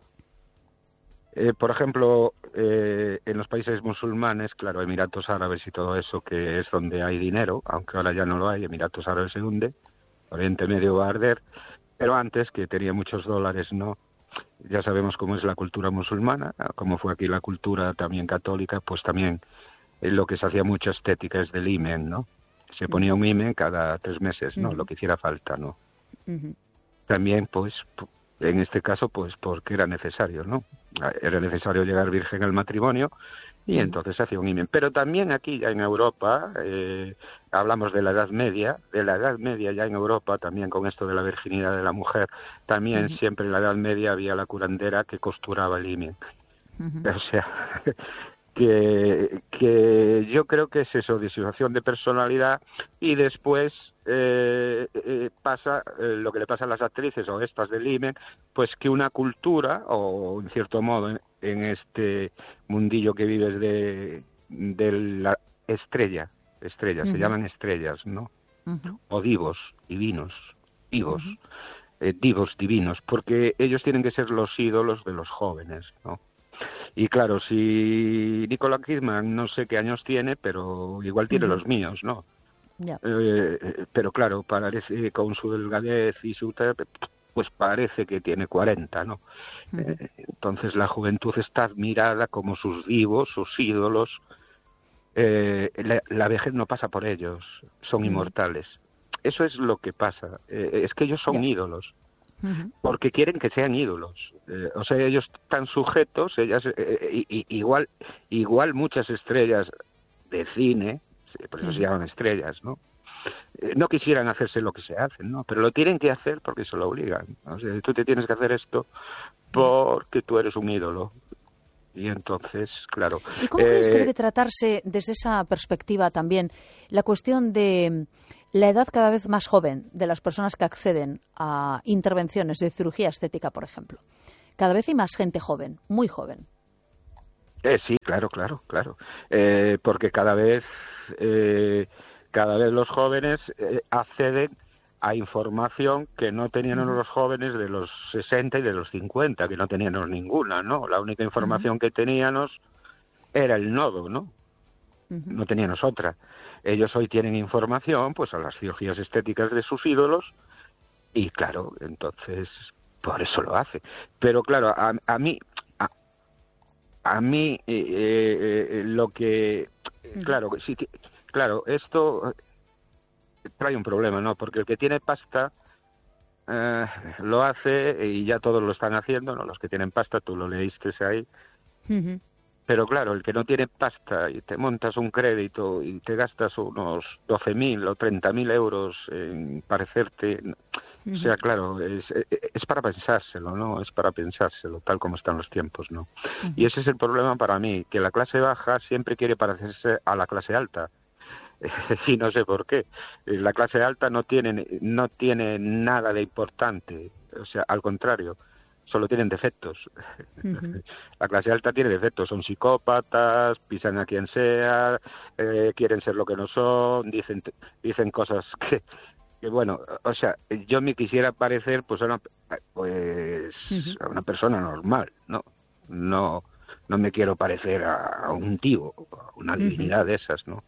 Eh, por ejemplo, eh, en los países musulmanes, claro, Emiratos Árabes y todo eso, que es donde hay dinero, aunque ahora ya no lo hay, Emiratos Árabes se hunde, Oriente Medio va a arder, pero antes, que tenía muchos dólares, ¿no? Ya sabemos cómo es la cultura musulmana, cómo fue aquí la cultura también católica, pues también... lo que se hacía mucha estética es del himen, ¿no? Se ponía un himen cada tres meses, ¿no? Uh-huh. Lo que hiciera falta, ¿no? Uh-huh. También, pues, en este caso, pues, porque era necesario, ¿no? Era necesario llegar virgen al matrimonio y uh-huh. entonces se hacía un himen. Pero también aquí, ya en Europa, eh, hablamos de la Edad Media, de la Edad Media ya en Europa, también con esto de la virginidad de la mujer, también uh-huh. siempre en la Edad Media había la curandera que costuraba el himen. Uh-huh. O sea... que, que yo creo que es eso, disociación de personalidad, y después eh, eh, pasa eh, lo que le pasa a las actrices o estas del imen, pues que una cultura, o en cierto modo en, en este mundillo que vives de, de la estrella, estrellas, uh-huh. se llaman estrellas, ¿no? Uh-huh. O divos, divinos, divos, uh-huh. eh, divos divinos, porque ellos tienen que ser los ídolos de los jóvenes, ¿no? Y claro, si Nicole Kidman no sé qué años tiene, pero igual tiene uh-huh. los míos, ¿no? Yeah. Eh, pero claro, parece con su delgadez y su... pues parece que tiene cuarenta, ¿no? Uh-huh. Eh, entonces la juventud está admirada como sus divos, sus ídolos. Eh, la, la vejez no pasa por ellos, son uh-huh. inmortales. Eso es lo que pasa. Eh, es que ellos son yeah. ídolos. Porque quieren que sean ídolos, eh, o sea, ellos están sujetos, ellas eh, y, igual igual muchas estrellas de cine, por eso se llaman estrellas, ¿no? Eh, no quisieran hacerse lo que se hacen, ¿no? Pero lo tienen que hacer porque se lo obligan. O sea, tú te tienes que hacer esto porque tú eres un ídolo. Y entonces, claro... ¿Y cómo eh, crees que debe tratarse desde esa perspectiva también la cuestión de la edad cada vez más joven de las personas que acceden a intervenciones de cirugía estética, por ejemplo? Cada vez hay más gente joven, muy joven. Eh, sí, claro, claro, claro. Eh, porque cada vez, eh, cada vez los jóvenes eh, acceden a información que no tenían uh-huh. los jóvenes de los sesenta y de los cincuenta, que no teníamos ninguna, ¿no? La única información uh-huh. que teníamos era el nodo, ¿no? Uh-huh. No teníamos otra. Ellos hoy tienen información, pues, a las cirugías estéticas de sus ídolos, y claro, entonces, por eso lo hace. Pero claro, a, a mí, a, a mí, eh, eh, lo que, uh-huh. claro, sí, claro, esto trae un problema, ¿no? Porque el que tiene pasta eh, lo hace y ya todos lo están haciendo, ¿no? Los que tienen pasta, tú lo leíste ahí. Uh-huh. Pero claro, el que no tiene pasta y te montas un crédito y te gastas unos doce mil o treinta mil euros en parecerte... Uh-huh. O sea, claro, es, es para pensárselo, ¿no? Es para pensárselo, tal como están los tiempos, ¿no? Uh-huh. Y ese es el problema para mí, que la clase baja siempre quiere parecerse a la clase alta. Y no sé por qué. La clase alta no tiene, no tiene nada de importante, o sea, al contrario, solo tienen defectos. Uh-huh. La clase alta tiene defectos, son psicópatas, pisan a quien sea, eh, quieren ser lo que no son, dicen dicen cosas que, que bueno, o sea, yo me quisiera parecer pues a una, pues, uh-huh. a una persona normal, ¿no? No, no me quiero parecer a, a un tío, a una divinidad uh-huh. de esas, ¿no?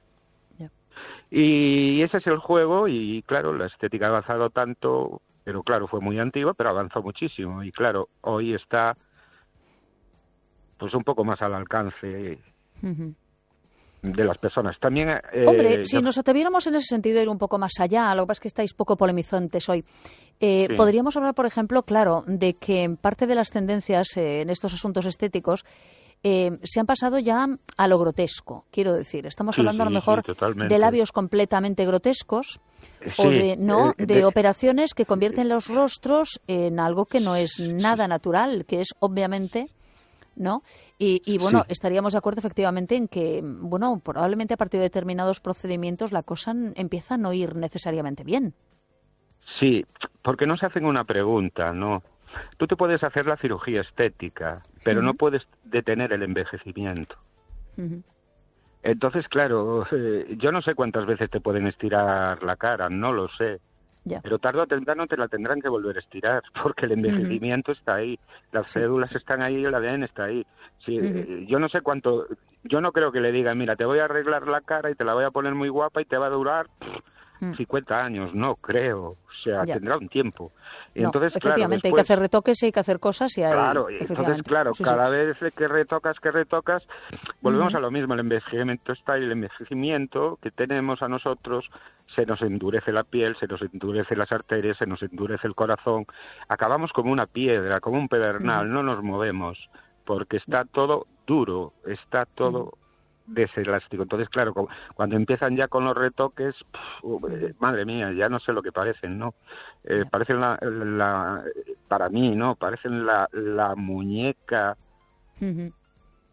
Y ese es el juego, y claro, la estética ha avanzado tanto, pero claro, fue muy antigua, pero avanzó muchísimo, y claro, hoy está pues un poco más al alcance uh-huh. de las personas. También eh, Hombre, yo... si nos atreviéramos en ese sentido a ir un poco más allá, lo que pasa es que estáis poco polemizantes hoy, eh, sí. podríamos hablar, por ejemplo, claro, de que parte de las tendencias eh, en estos asuntos estéticos Eh, se han pasado ya a lo grotesco, quiero decir. Estamos sí, hablando sí, a lo mejor sí, de labios completamente grotescos sí, o de no eh, de, de operaciones que convierten los rostros en algo que no es nada natural, que es obviamente, ¿no? Y, y bueno, sí. estaríamos de acuerdo efectivamente en que, bueno, probablemente a partir de determinados procedimientos la cosa empieza a no ir necesariamente bien. Sí, porque no se hacen una pregunta, ¿no? Tú te puedes hacer la cirugía estética, pero uh-huh. no puedes detener el envejecimiento. Uh-huh. Entonces, claro, eh, yo no sé cuántas veces te pueden estirar la cara, no lo sé. Yeah. Pero tarde o temprano te la tendrán que volver a estirar, porque el envejecimiento uh-huh. está ahí, las sí. células están ahí, el A D N está ahí. Sí, uh-huh. eh, yo no sé cuánto, yo no creo que le digan, mira, te voy a arreglar la cara y te la voy a poner muy guapa y te va a durar... Pff, cincuenta años, no creo, o sea, ya. tendrá un tiempo. Y no, entonces, efectivamente, claro, después, hay que hacer retoques y hay que hacer cosas y hay... Claro, entonces, claro, sí, cada sí. vez que retocas, que retocas, volvemos uh-huh. a lo mismo, el envejecimiento está y el envejecimiento que tenemos a nosotros, se nos endurece la piel, se nos endurece las arterias, se nos endurece el corazón, acabamos como una piedra, como un pedernal, uh-huh. no nos movemos, porque está todo duro, está todo... Uh-huh. deselástico. Entonces, claro, cuando empiezan ya con los retoques, pff, eh, madre mía, ya no sé lo que parecen, ¿no? Eh, parecen la, la, para mí, ¿no? Parecen la, la muñeca, uh-huh.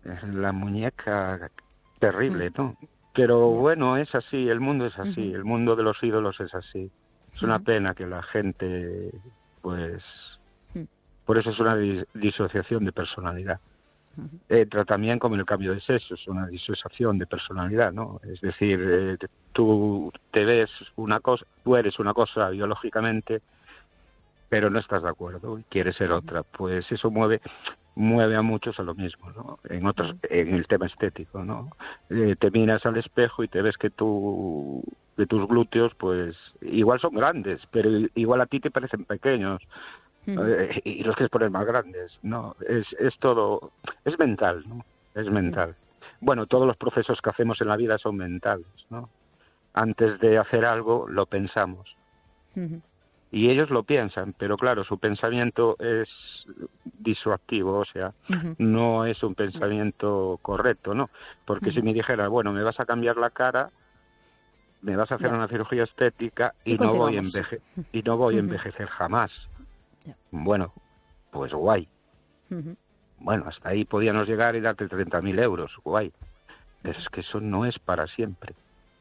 la muñeca terrible, ¿no? Pero bueno, es así, el mundo es así, uh-huh. el mundo de los ídolos es así. Es una uh-huh. pena que la gente, pues, uh-huh. por eso es una dis- disociación de personalidad. Uh-huh. Entra también como el cambio de sexo, es una disociación de personalidad, ¿no? Es decir, eh, tú te ves una cosa, tú eres una cosa biológicamente, pero no estás de acuerdo y quieres ser otra. Pues eso mueve mueve a muchos a lo mismo, ¿no? En otros, en el tema estético, ¿no? Eh, te miras al espejo y te ves que tú, que tus glúteos, pues, igual son grandes, pero igual a ti te parecen pequeños. Mm. Eh, y los quieres poner más grandes, ¿no? Es, es todo, es mental, ¿no? Es mental. Bueno, todos los procesos que hacemos en la vida son mentales, ¿no? Antes de hacer algo, lo pensamos. Mm-hmm. Y ellos lo piensan, pero claro, su pensamiento es disuasivo, o sea, uh-huh. no es un pensamiento correcto, ¿no? Porque uh-huh. si me dijera, bueno, me vas a cambiar la cara, me vas a hacer yeah. una cirugía estética y, y no voy, enveje- y no voy uh-huh. a envejecer jamás. Yeah. Bueno, pues guay. Uh-huh. Bueno, hasta ahí podíamos llegar y darte treinta mil euros, guay. Pero es que eso no es para siempre.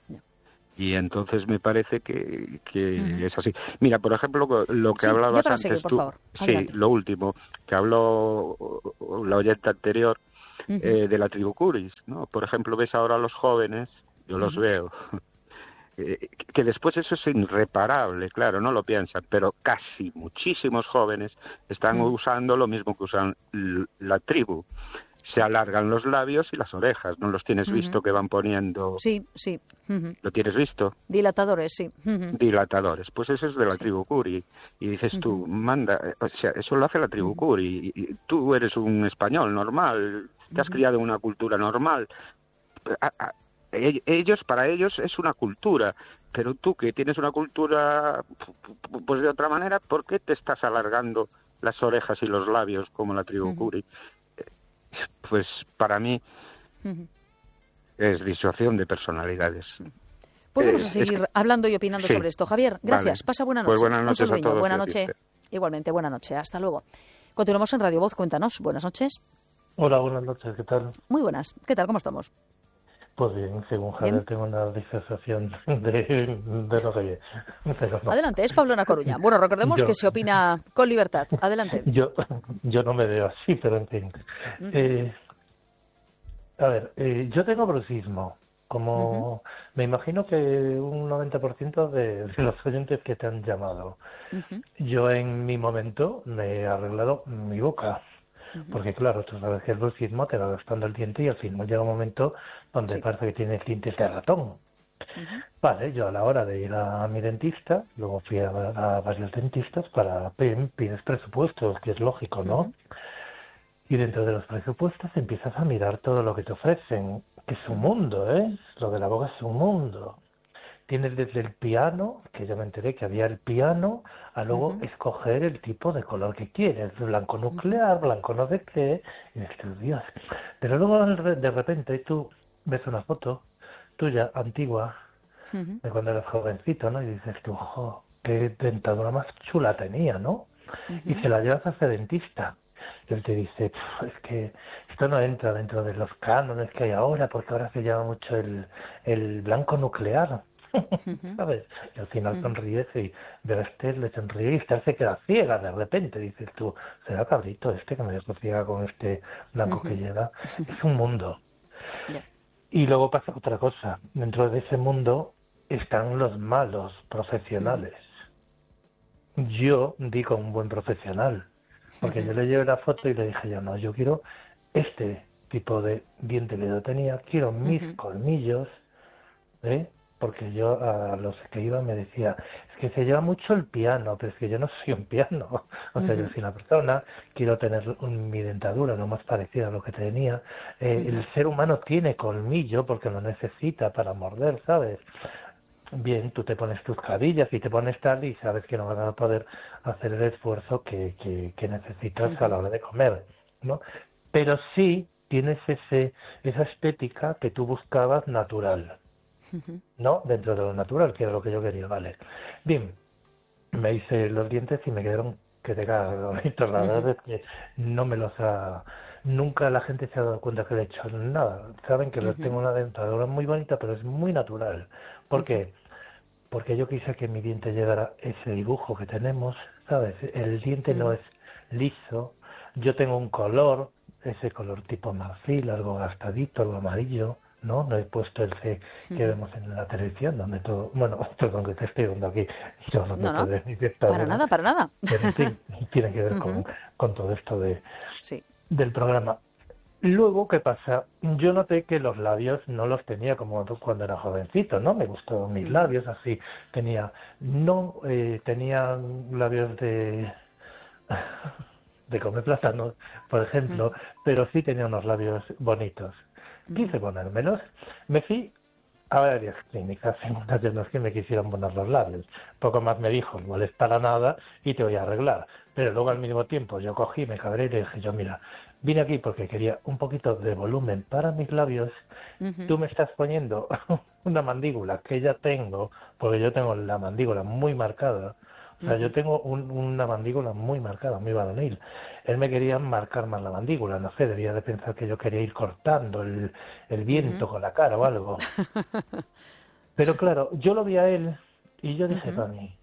Y entonces me parece que, que uh-huh. es así. Mira, por ejemplo, lo que sí, hablabas antes seguir, tú, por favor. Sí, lo último, que habló la oyente anterior uh-huh. eh, de la tribu Curis, ¿no? Por ejemplo, ves ahora a los jóvenes, yo los uh-huh. veo, eh, que después eso es irreparable, claro, no lo piensan, pero casi muchísimos jóvenes están uh-huh. usando lo mismo que usan l- la tribu. Se alargan los labios y las orejas, ¿no los tienes uh-huh. visto que van poniendo? Sí, sí. Uh-huh. ¿Lo tienes visto? Dilatadores, sí. Uh-huh. Dilatadores, pues eso es de la sí. tribu Curi. Y dices tú, uh-huh. manda, o sea, eso lo hace la tribu uh-huh. Curi. Y, y tú eres un español normal, te has uh-huh. criado en una cultura normal. A, a, ellos, para ellos es una cultura, pero tú que tienes una cultura, pues de otra manera, ¿por qué te estás alargando las orejas y los labios como la tribu uh-huh. Curi? Pues para mí uh-huh. es disuasión de personalidades. Pues vamos a seguir es que... hablando y opinando sí. sobre esto. Javier, gracias. Vale. Pasa buena noche. Pues buenas noches a todos. Buena noche. Igualmente, buena noche. Hasta luego. Continuamos en Radio Voz. Cuéntanos. Buenas noches. Hola, buenas noches. ¿Qué tal? Muy buenas. ¿Qué tal? ¿Cómo estamos? Pues bien, según Javier, tengo una disociación de, de lo que oye. No. Adelante, es Pablo Na Coruña. Bueno, recordemos yo, que se opina con libertad. Adelante. Yo, yo no me veo así, pero en fin. Uh-huh. Eh, a ver, eh, yo tengo bruxismo. Como uh-huh. me imagino que un noventa por ciento de, de los oyentes que te han llamado. Uh-huh. Yo en mi momento me he arreglado mi boca. Porque claro, tú sabes que el bruxismo te va gastando el diente y al final llega un momento donde sí. parece que tienes dientes de ratón. Uh-huh. Vale, yo a la hora de ir a mi dentista, luego fui a, a varios dentistas para pides presupuestos, que es lógico, ¿no? Uh-huh. Y dentro de los presupuestos empiezas a mirar todo lo que te ofrecen, que es un mundo, ¿eh? Lo de la boca es un mundo. Tienes desde el piano, que yo me enteré que había el piano, a luego uh-huh. escoger el tipo de color que quieres, blanco nuclear, uh-huh. blanco no sé qué, y dices, Dios. Pero luego de repente tú ves una foto tuya, antigua, uh-huh. de cuando eras jovencito, ¿no? Y dices tú, ojo, qué dentadura más chula tenía, ¿no? Uh-huh. Y se la llevas a ese dentista. Y él te dice, es que esto no entra dentro de los cánones que hay ahora, porque ahora se llama mucho el, el blanco nuclear. Uh-huh. ¿Sabes? Y al final uh-huh. sonríes y ver a este le sonríe y este se queda ciega de repente. Dices tú, será cabrito este que me dejo ciega con este blanco uh-huh. que lleva. Uh-huh. Es un mundo. Yeah. Y luego pasa otra cosa. Dentro de ese mundo están los malos profesionales. Uh-huh. Yo digo un buen profesional. Porque uh-huh. yo le llevé la foto y le dije yo, no, yo quiero este tipo de diente que yo tenía. Quiero mis uh-huh. colmillos, ¿eh? Porque yo a los que iba me decía, es que se lleva mucho el piano, pero es que yo no soy un piano. O sea, uh-huh. yo soy una persona, quiero tener un, mi dentadura lo más parecida a lo que tenía. Eh, uh-huh. El ser humano tiene colmillo porque lo necesita para morder, ¿sabes? Bien, tú te pones tus carillas y te pones tal y sabes que no vas a poder hacer el esfuerzo que, que, que necesitas uh-huh. a la hora de comer, ¿no? Pero sí tienes ese esa estética que tú buscabas natural. ¿No? Dentro de lo natural, que era lo que yo quería, vale. Bien, me hice los dientes y me quedaron que te cagas bonitos. La verdad es que no me los ha nunca la gente se ha dado cuenta que le he hecho nada. Saben que uh-huh. tengo una dentadura muy bonita, pero es muy natural. ¿Por uh-huh. qué? Porque yo quise que mi diente llegara ese dibujo que tenemos, ¿sabes? El diente uh-huh. no es liso. Yo tengo un color, ese color tipo marfil, algo gastadito, algo amarillo, ¿no? No he puesto el C que uh-huh. vemos en la televisión, donde todo... Bueno, perdón, que te estoy viendo aquí. Yo no, no, no. De mi para nada, para nada. Pero en fin, tiene que ver uh-huh. con, con todo esto de sí. del programa. Luego, ¿qué pasa? Yo noté que los labios no los tenía como cuando era jovencito, ¿no? Me gustaban mis labios así. Tenía... No eh, tenía labios de... de comer plátano, por ejemplo, uh-huh. pero sí tenía unos labios bonitos. Quise ponérmelos, me fui a varias clínicas, en unas de las que me quisieron poner los labios. Poco más me dijo, no molestará nada y te voy a arreglar. Pero luego al mismo tiempo yo cogí, me cabré y le dije yo, mira, vine aquí porque quería un poquito de volumen para mis labios. Uh-huh. Tú me estás poniendo una mandíbula que ya tengo, porque yo tengo la mandíbula muy marcada. O sea, yo tengo un, una mandíbula muy marcada, muy varonil. Él me quería marcar más la mandíbula, no sé, debía de pensar que yo quería ir cortando el, el viento uh-huh. con la cara o algo. Pero claro, yo lo vi a él y yo dije, uh-huh. para mí,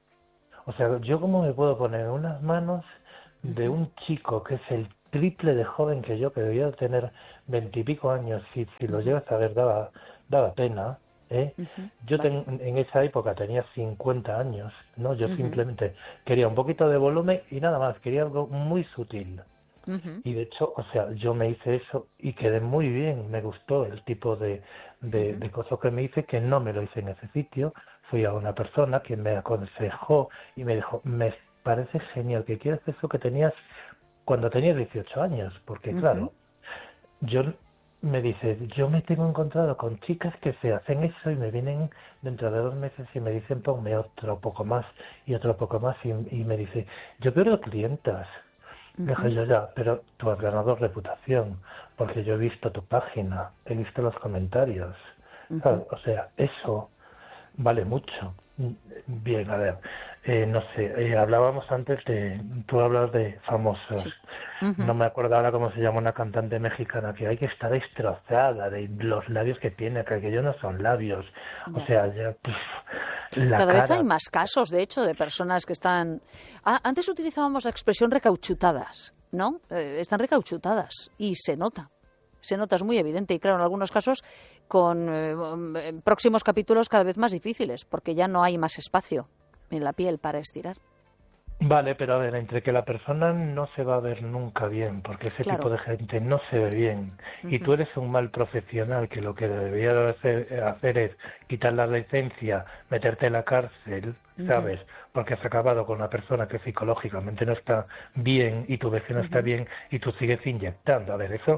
o sea, ¿yo cómo me puedo poner unas manos de un chico que es el triple de joven que yo, que debía tener veintipico años, si, si lo llegas a ver daba, daba pena? ¿Eh? Uh-huh. Yo ten, en esa época tenía cincuenta años, ¿no? Yo uh-huh. simplemente quería un poquito de volumen y nada más, quería algo muy sutil. Uh-huh. Y de hecho, o sea, yo me hice eso y quedé muy bien, me gustó el tipo de, de, uh-huh. de cosas que me hice, que no me lo hice en ese sitio. Fui a una persona que me aconsejó y me dijo, me parece genial que quieras eso que tenías cuando tenías dieciocho años, porque uh-huh. claro, yo... me dice, yo me tengo encontrado con chicas que se hacen eso y me vienen dentro de dos meses y me dicen ponme otro poco más y otro poco más y, y me dice, yo pierdo clientas. Uh-huh. Dije yo ya, pero tú has ganado reputación porque yo he visto tu página, he visto los comentarios. Uh-huh. O sea, eso vale mucho. Bien, a ver, eh, no sé, eh, hablábamos antes de, tú hablas de famosos, sí. uh-huh. no me acuerdo ahora cómo se llama una cantante mexicana que hay que estar destrozada de los labios que tiene, que aquellos no son labios, yeah. o sea, ya, pff, la cada cara... vez hay más casos, de hecho, de personas que están... Ah, antes utilizábamos la expresión recauchutadas, ¿no? Eh, están recauchutadas y se nota. Se nota, es muy evidente y claro, en algunos casos con eh, próximos capítulos cada vez más difíciles porque ya no hay más espacio en la piel para estirar. Vale, pero a ver, entre que la persona no se va a ver nunca bien, porque ese claro. tipo de gente no se ve bien, uh-huh. y tú eres un mal profesional que lo que debería de hacer, hacer es quitar la licencia, meterte en la cárcel, ¿sabes? Uh-huh. Porque has acabado con una persona que psicológicamente no está bien y tú ves que no uh-huh. está bien y tú sigues inyectando. A ver, eso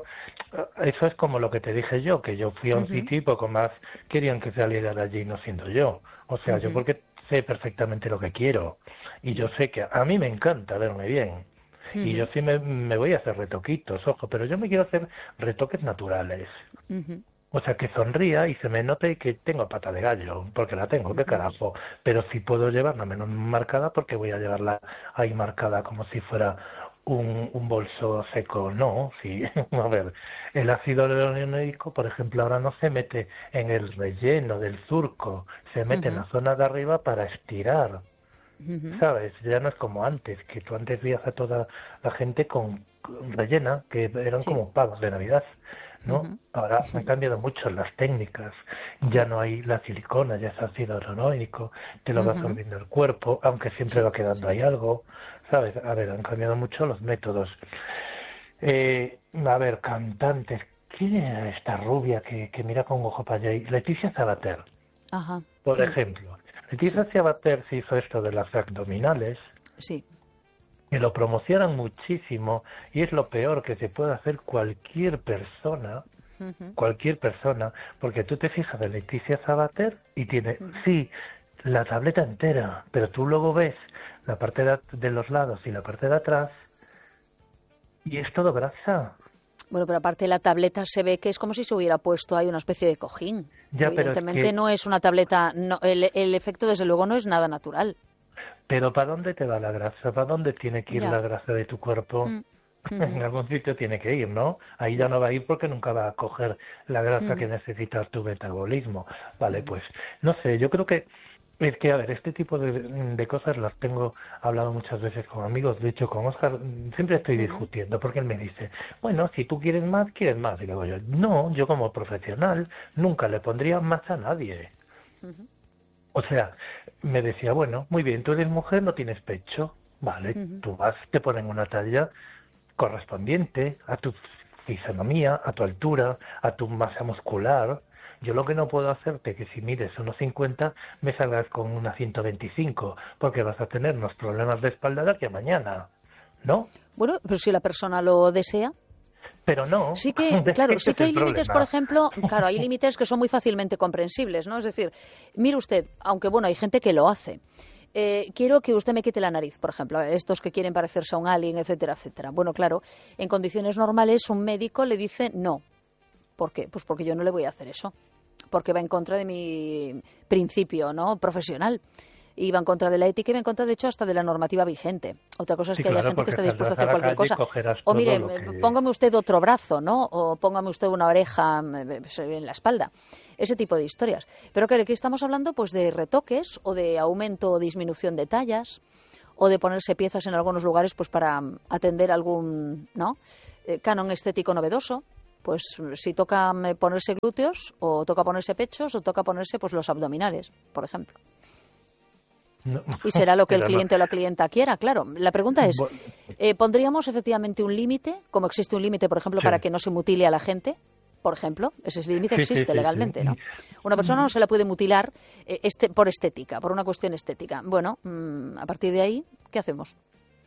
eso es como lo que te dije yo, que yo fui a un uh-huh. sitio y poco más querían que saliera de allí no siendo yo. O sea, uh-huh. yo porque sé perfectamente lo que quiero y yo sé que a mí me encanta verme bien uh-huh. y yo sí me, me voy a hacer retoquitos, ojo, pero yo me quiero hacer retoques naturales. Uh-huh. O sea, que sonría y se me note que tengo pata de gallo, porque la tengo, qué carajo. Pero sí puedo llevarla menos marcada porque voy a llevarla ahí marcada como si fuera un, un bolso seco. No, sí. A ver, el ácido hialurónico, por ejemplo, ahora no se mete en el relleno del surco, se mete uh-huh. en la zona de arriba para estirar. Uh-huh. ¿Sabes? Ya no es como antes, que tú antes veías a toda la gente con rellena, que eran sí. como pavos de Navidad. ¿no? Uh-huh. Ahora han cambiado mucho las técnicas, ya no hay la silicona, ya es ácido hialurónico, te lo uh-huh. va absorbiendo el cuerpo, aunque siempre sí, va quedando sí. ahí algo, ¿sabes? A ver, han cambiado mucho los métodos. Eh, a ver, cantantes, ¿quién era esta rubia que, que mira con ojo para allá? Leticia Sabater, Ajá. por sí. ejemplo. Leticia sí. Sabater se hizo esto de las abdominales, sí. que lo promocionan muchísimo y es lo peor que se puede hacer cualquier persona, uh-huh. cualquier persona, porque tú te fijas de Leticia Sabater y tiene, uh-huh. sí, la tableta entera, pero tú luego ves la parte de, de los lados y la parte de atrás y es todo grasa. Bueno, pero aparte de la tableta se ve que es como si se hubiera puesto ahí una especie de cojín. Ya, Evidentemente pero es que... no es una tableta, no, el, el efecto desde luego no es nada natural. Pero ¿para dónde te va la grasa? ¿Para dónde tiene que ir ya. la grasa de tu cuerpo? Mm. Uh-huh. En algún sitio tiene que ir, ¿no? Ahí ya no va a ir porque nunca va a coger la grasa uh-huh. que necesita tu metabolismo. Vale, uh-huh. pues, no sé, yo creo que es que, a ver, este tipo de, de cosas las tengo hablado muchas veces con amigos. De hecho, con Óscar siempre estoy discutiendo porque él me dice, bueno, si tú quieres más, quieres más. Y digo yo, no, yo como profesional nunca le pondría más a nadie. Uh-huh. O sea, me decía, bueno, muy bien, tú eres mujer, no tienes pecho. Vale, uh-huh. tú vas, te ponen una talla correspondiente a tu fisonomía, a tu altura, a tu masa muscular. Yo lo que no puedo hacerte es que si mides unos cincuenta me salgas con una ciento veinticinco, porque vas a tener unos problemas de espalda de aquí a mañana, ¿no? Bueno, pero si la persona lo desea. Pero no. Sí que, claro, sí que hay límites, por ejemplo, claro, hay límites que son muy fácilmente comprensibles, ¿no? Es decir, mire usted, aunque bueno, hay gente que lo hace. Eh, quiero que usted me quite la nariz, por ejemplo, estos que quieren parecerse a un alien, etcétera, etcétera. Bueno, claro, en condiciones normales un médico le dice no. ¿Por qué? Pues porque yo no le voy a hacer eso, porque va en contra de mi principio, ¿no?, profesional. Y va en contra de la ética y va en contra, de hecho, hasta de la normativa vigente. Otra cosa es sí, que claro, haya gente que esté dispuesta a hacer cualquier cosa. O mire, que... póngame usted otro brazo, ¿no? O póngame usted una oreja en la espalda. Ese tipo de historias. Pero claro, aquí estamos hablando pues de retoques o de aumento o disminución de tallas o de ponerse piezas en algunos lugares pues para atender algún, ¿no?, eh, canon estético novedoso. Pues si toca ponerse glúteos o toca ponerse pechos o toca ponerse pues los abdominales, por ejemplo. No. Y será lo que el cliente no. o la clienta quiera, claro. La pregunta es, eh, ¿pondríamos efectivamente un límite, como existe un límite, por ejemplo, sí. para que no se mutile a la gente? Por ejemplo, ese límite sí, existe sí, sí, legalmente, sí. ¿no? Una persona no se la puede mutilar eh, este, por estética, por una cuestión estética. Bueno, mmm, a partir de ahí, ¿qué hacemos?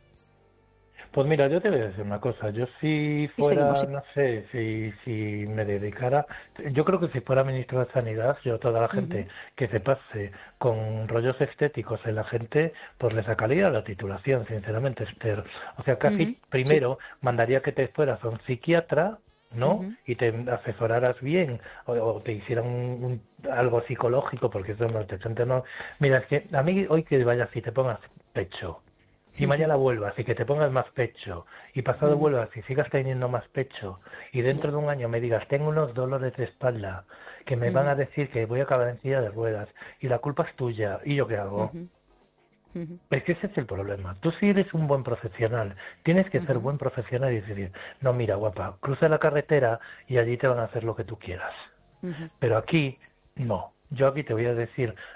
Pues mira, yo te voy a decir una cosa. Yo si fuera, seguimos, sí. no sé, si si me dedicara, yo creo que si fuera ministro de Sanidad, yo toda la gente uh-huh. que se pase con rollos estéticos en la gente, pues le sacaría la titulación, sinceramente, Esther. O sea, casi uh-huh. primero sí. mandaría que te fueras a un psiquiatra, ¿no? Uh-huh. Y te asesoraras bien, o, o te hicieran un, un, algo psicológico, porque eso no te gente no. Mira, es que a mí hoy que vayas y te pongas pecho, y mañana vuelvas y que te pongas más pecho, y pasado uh-huh. vuelvas y sigas teniendo más pecho, y dentro de un año me digas, tengo unos dolores de espalda, que me uh-huh. van a decir que voy a acabar en silla de ruedas, y la culpa es tuya, ¿y yo qué hago? Uh-huh. Uh-huh. Es que ese es el problema. Tú si eres un buen profesional, tienes que uh-huh. ser buen profesional y decir, no, mira, guapa, cruza la carretera y allí te van a hacer lo que tú quieras. Uh-huh. Pero aquí, no. Yo aquí te voy a decir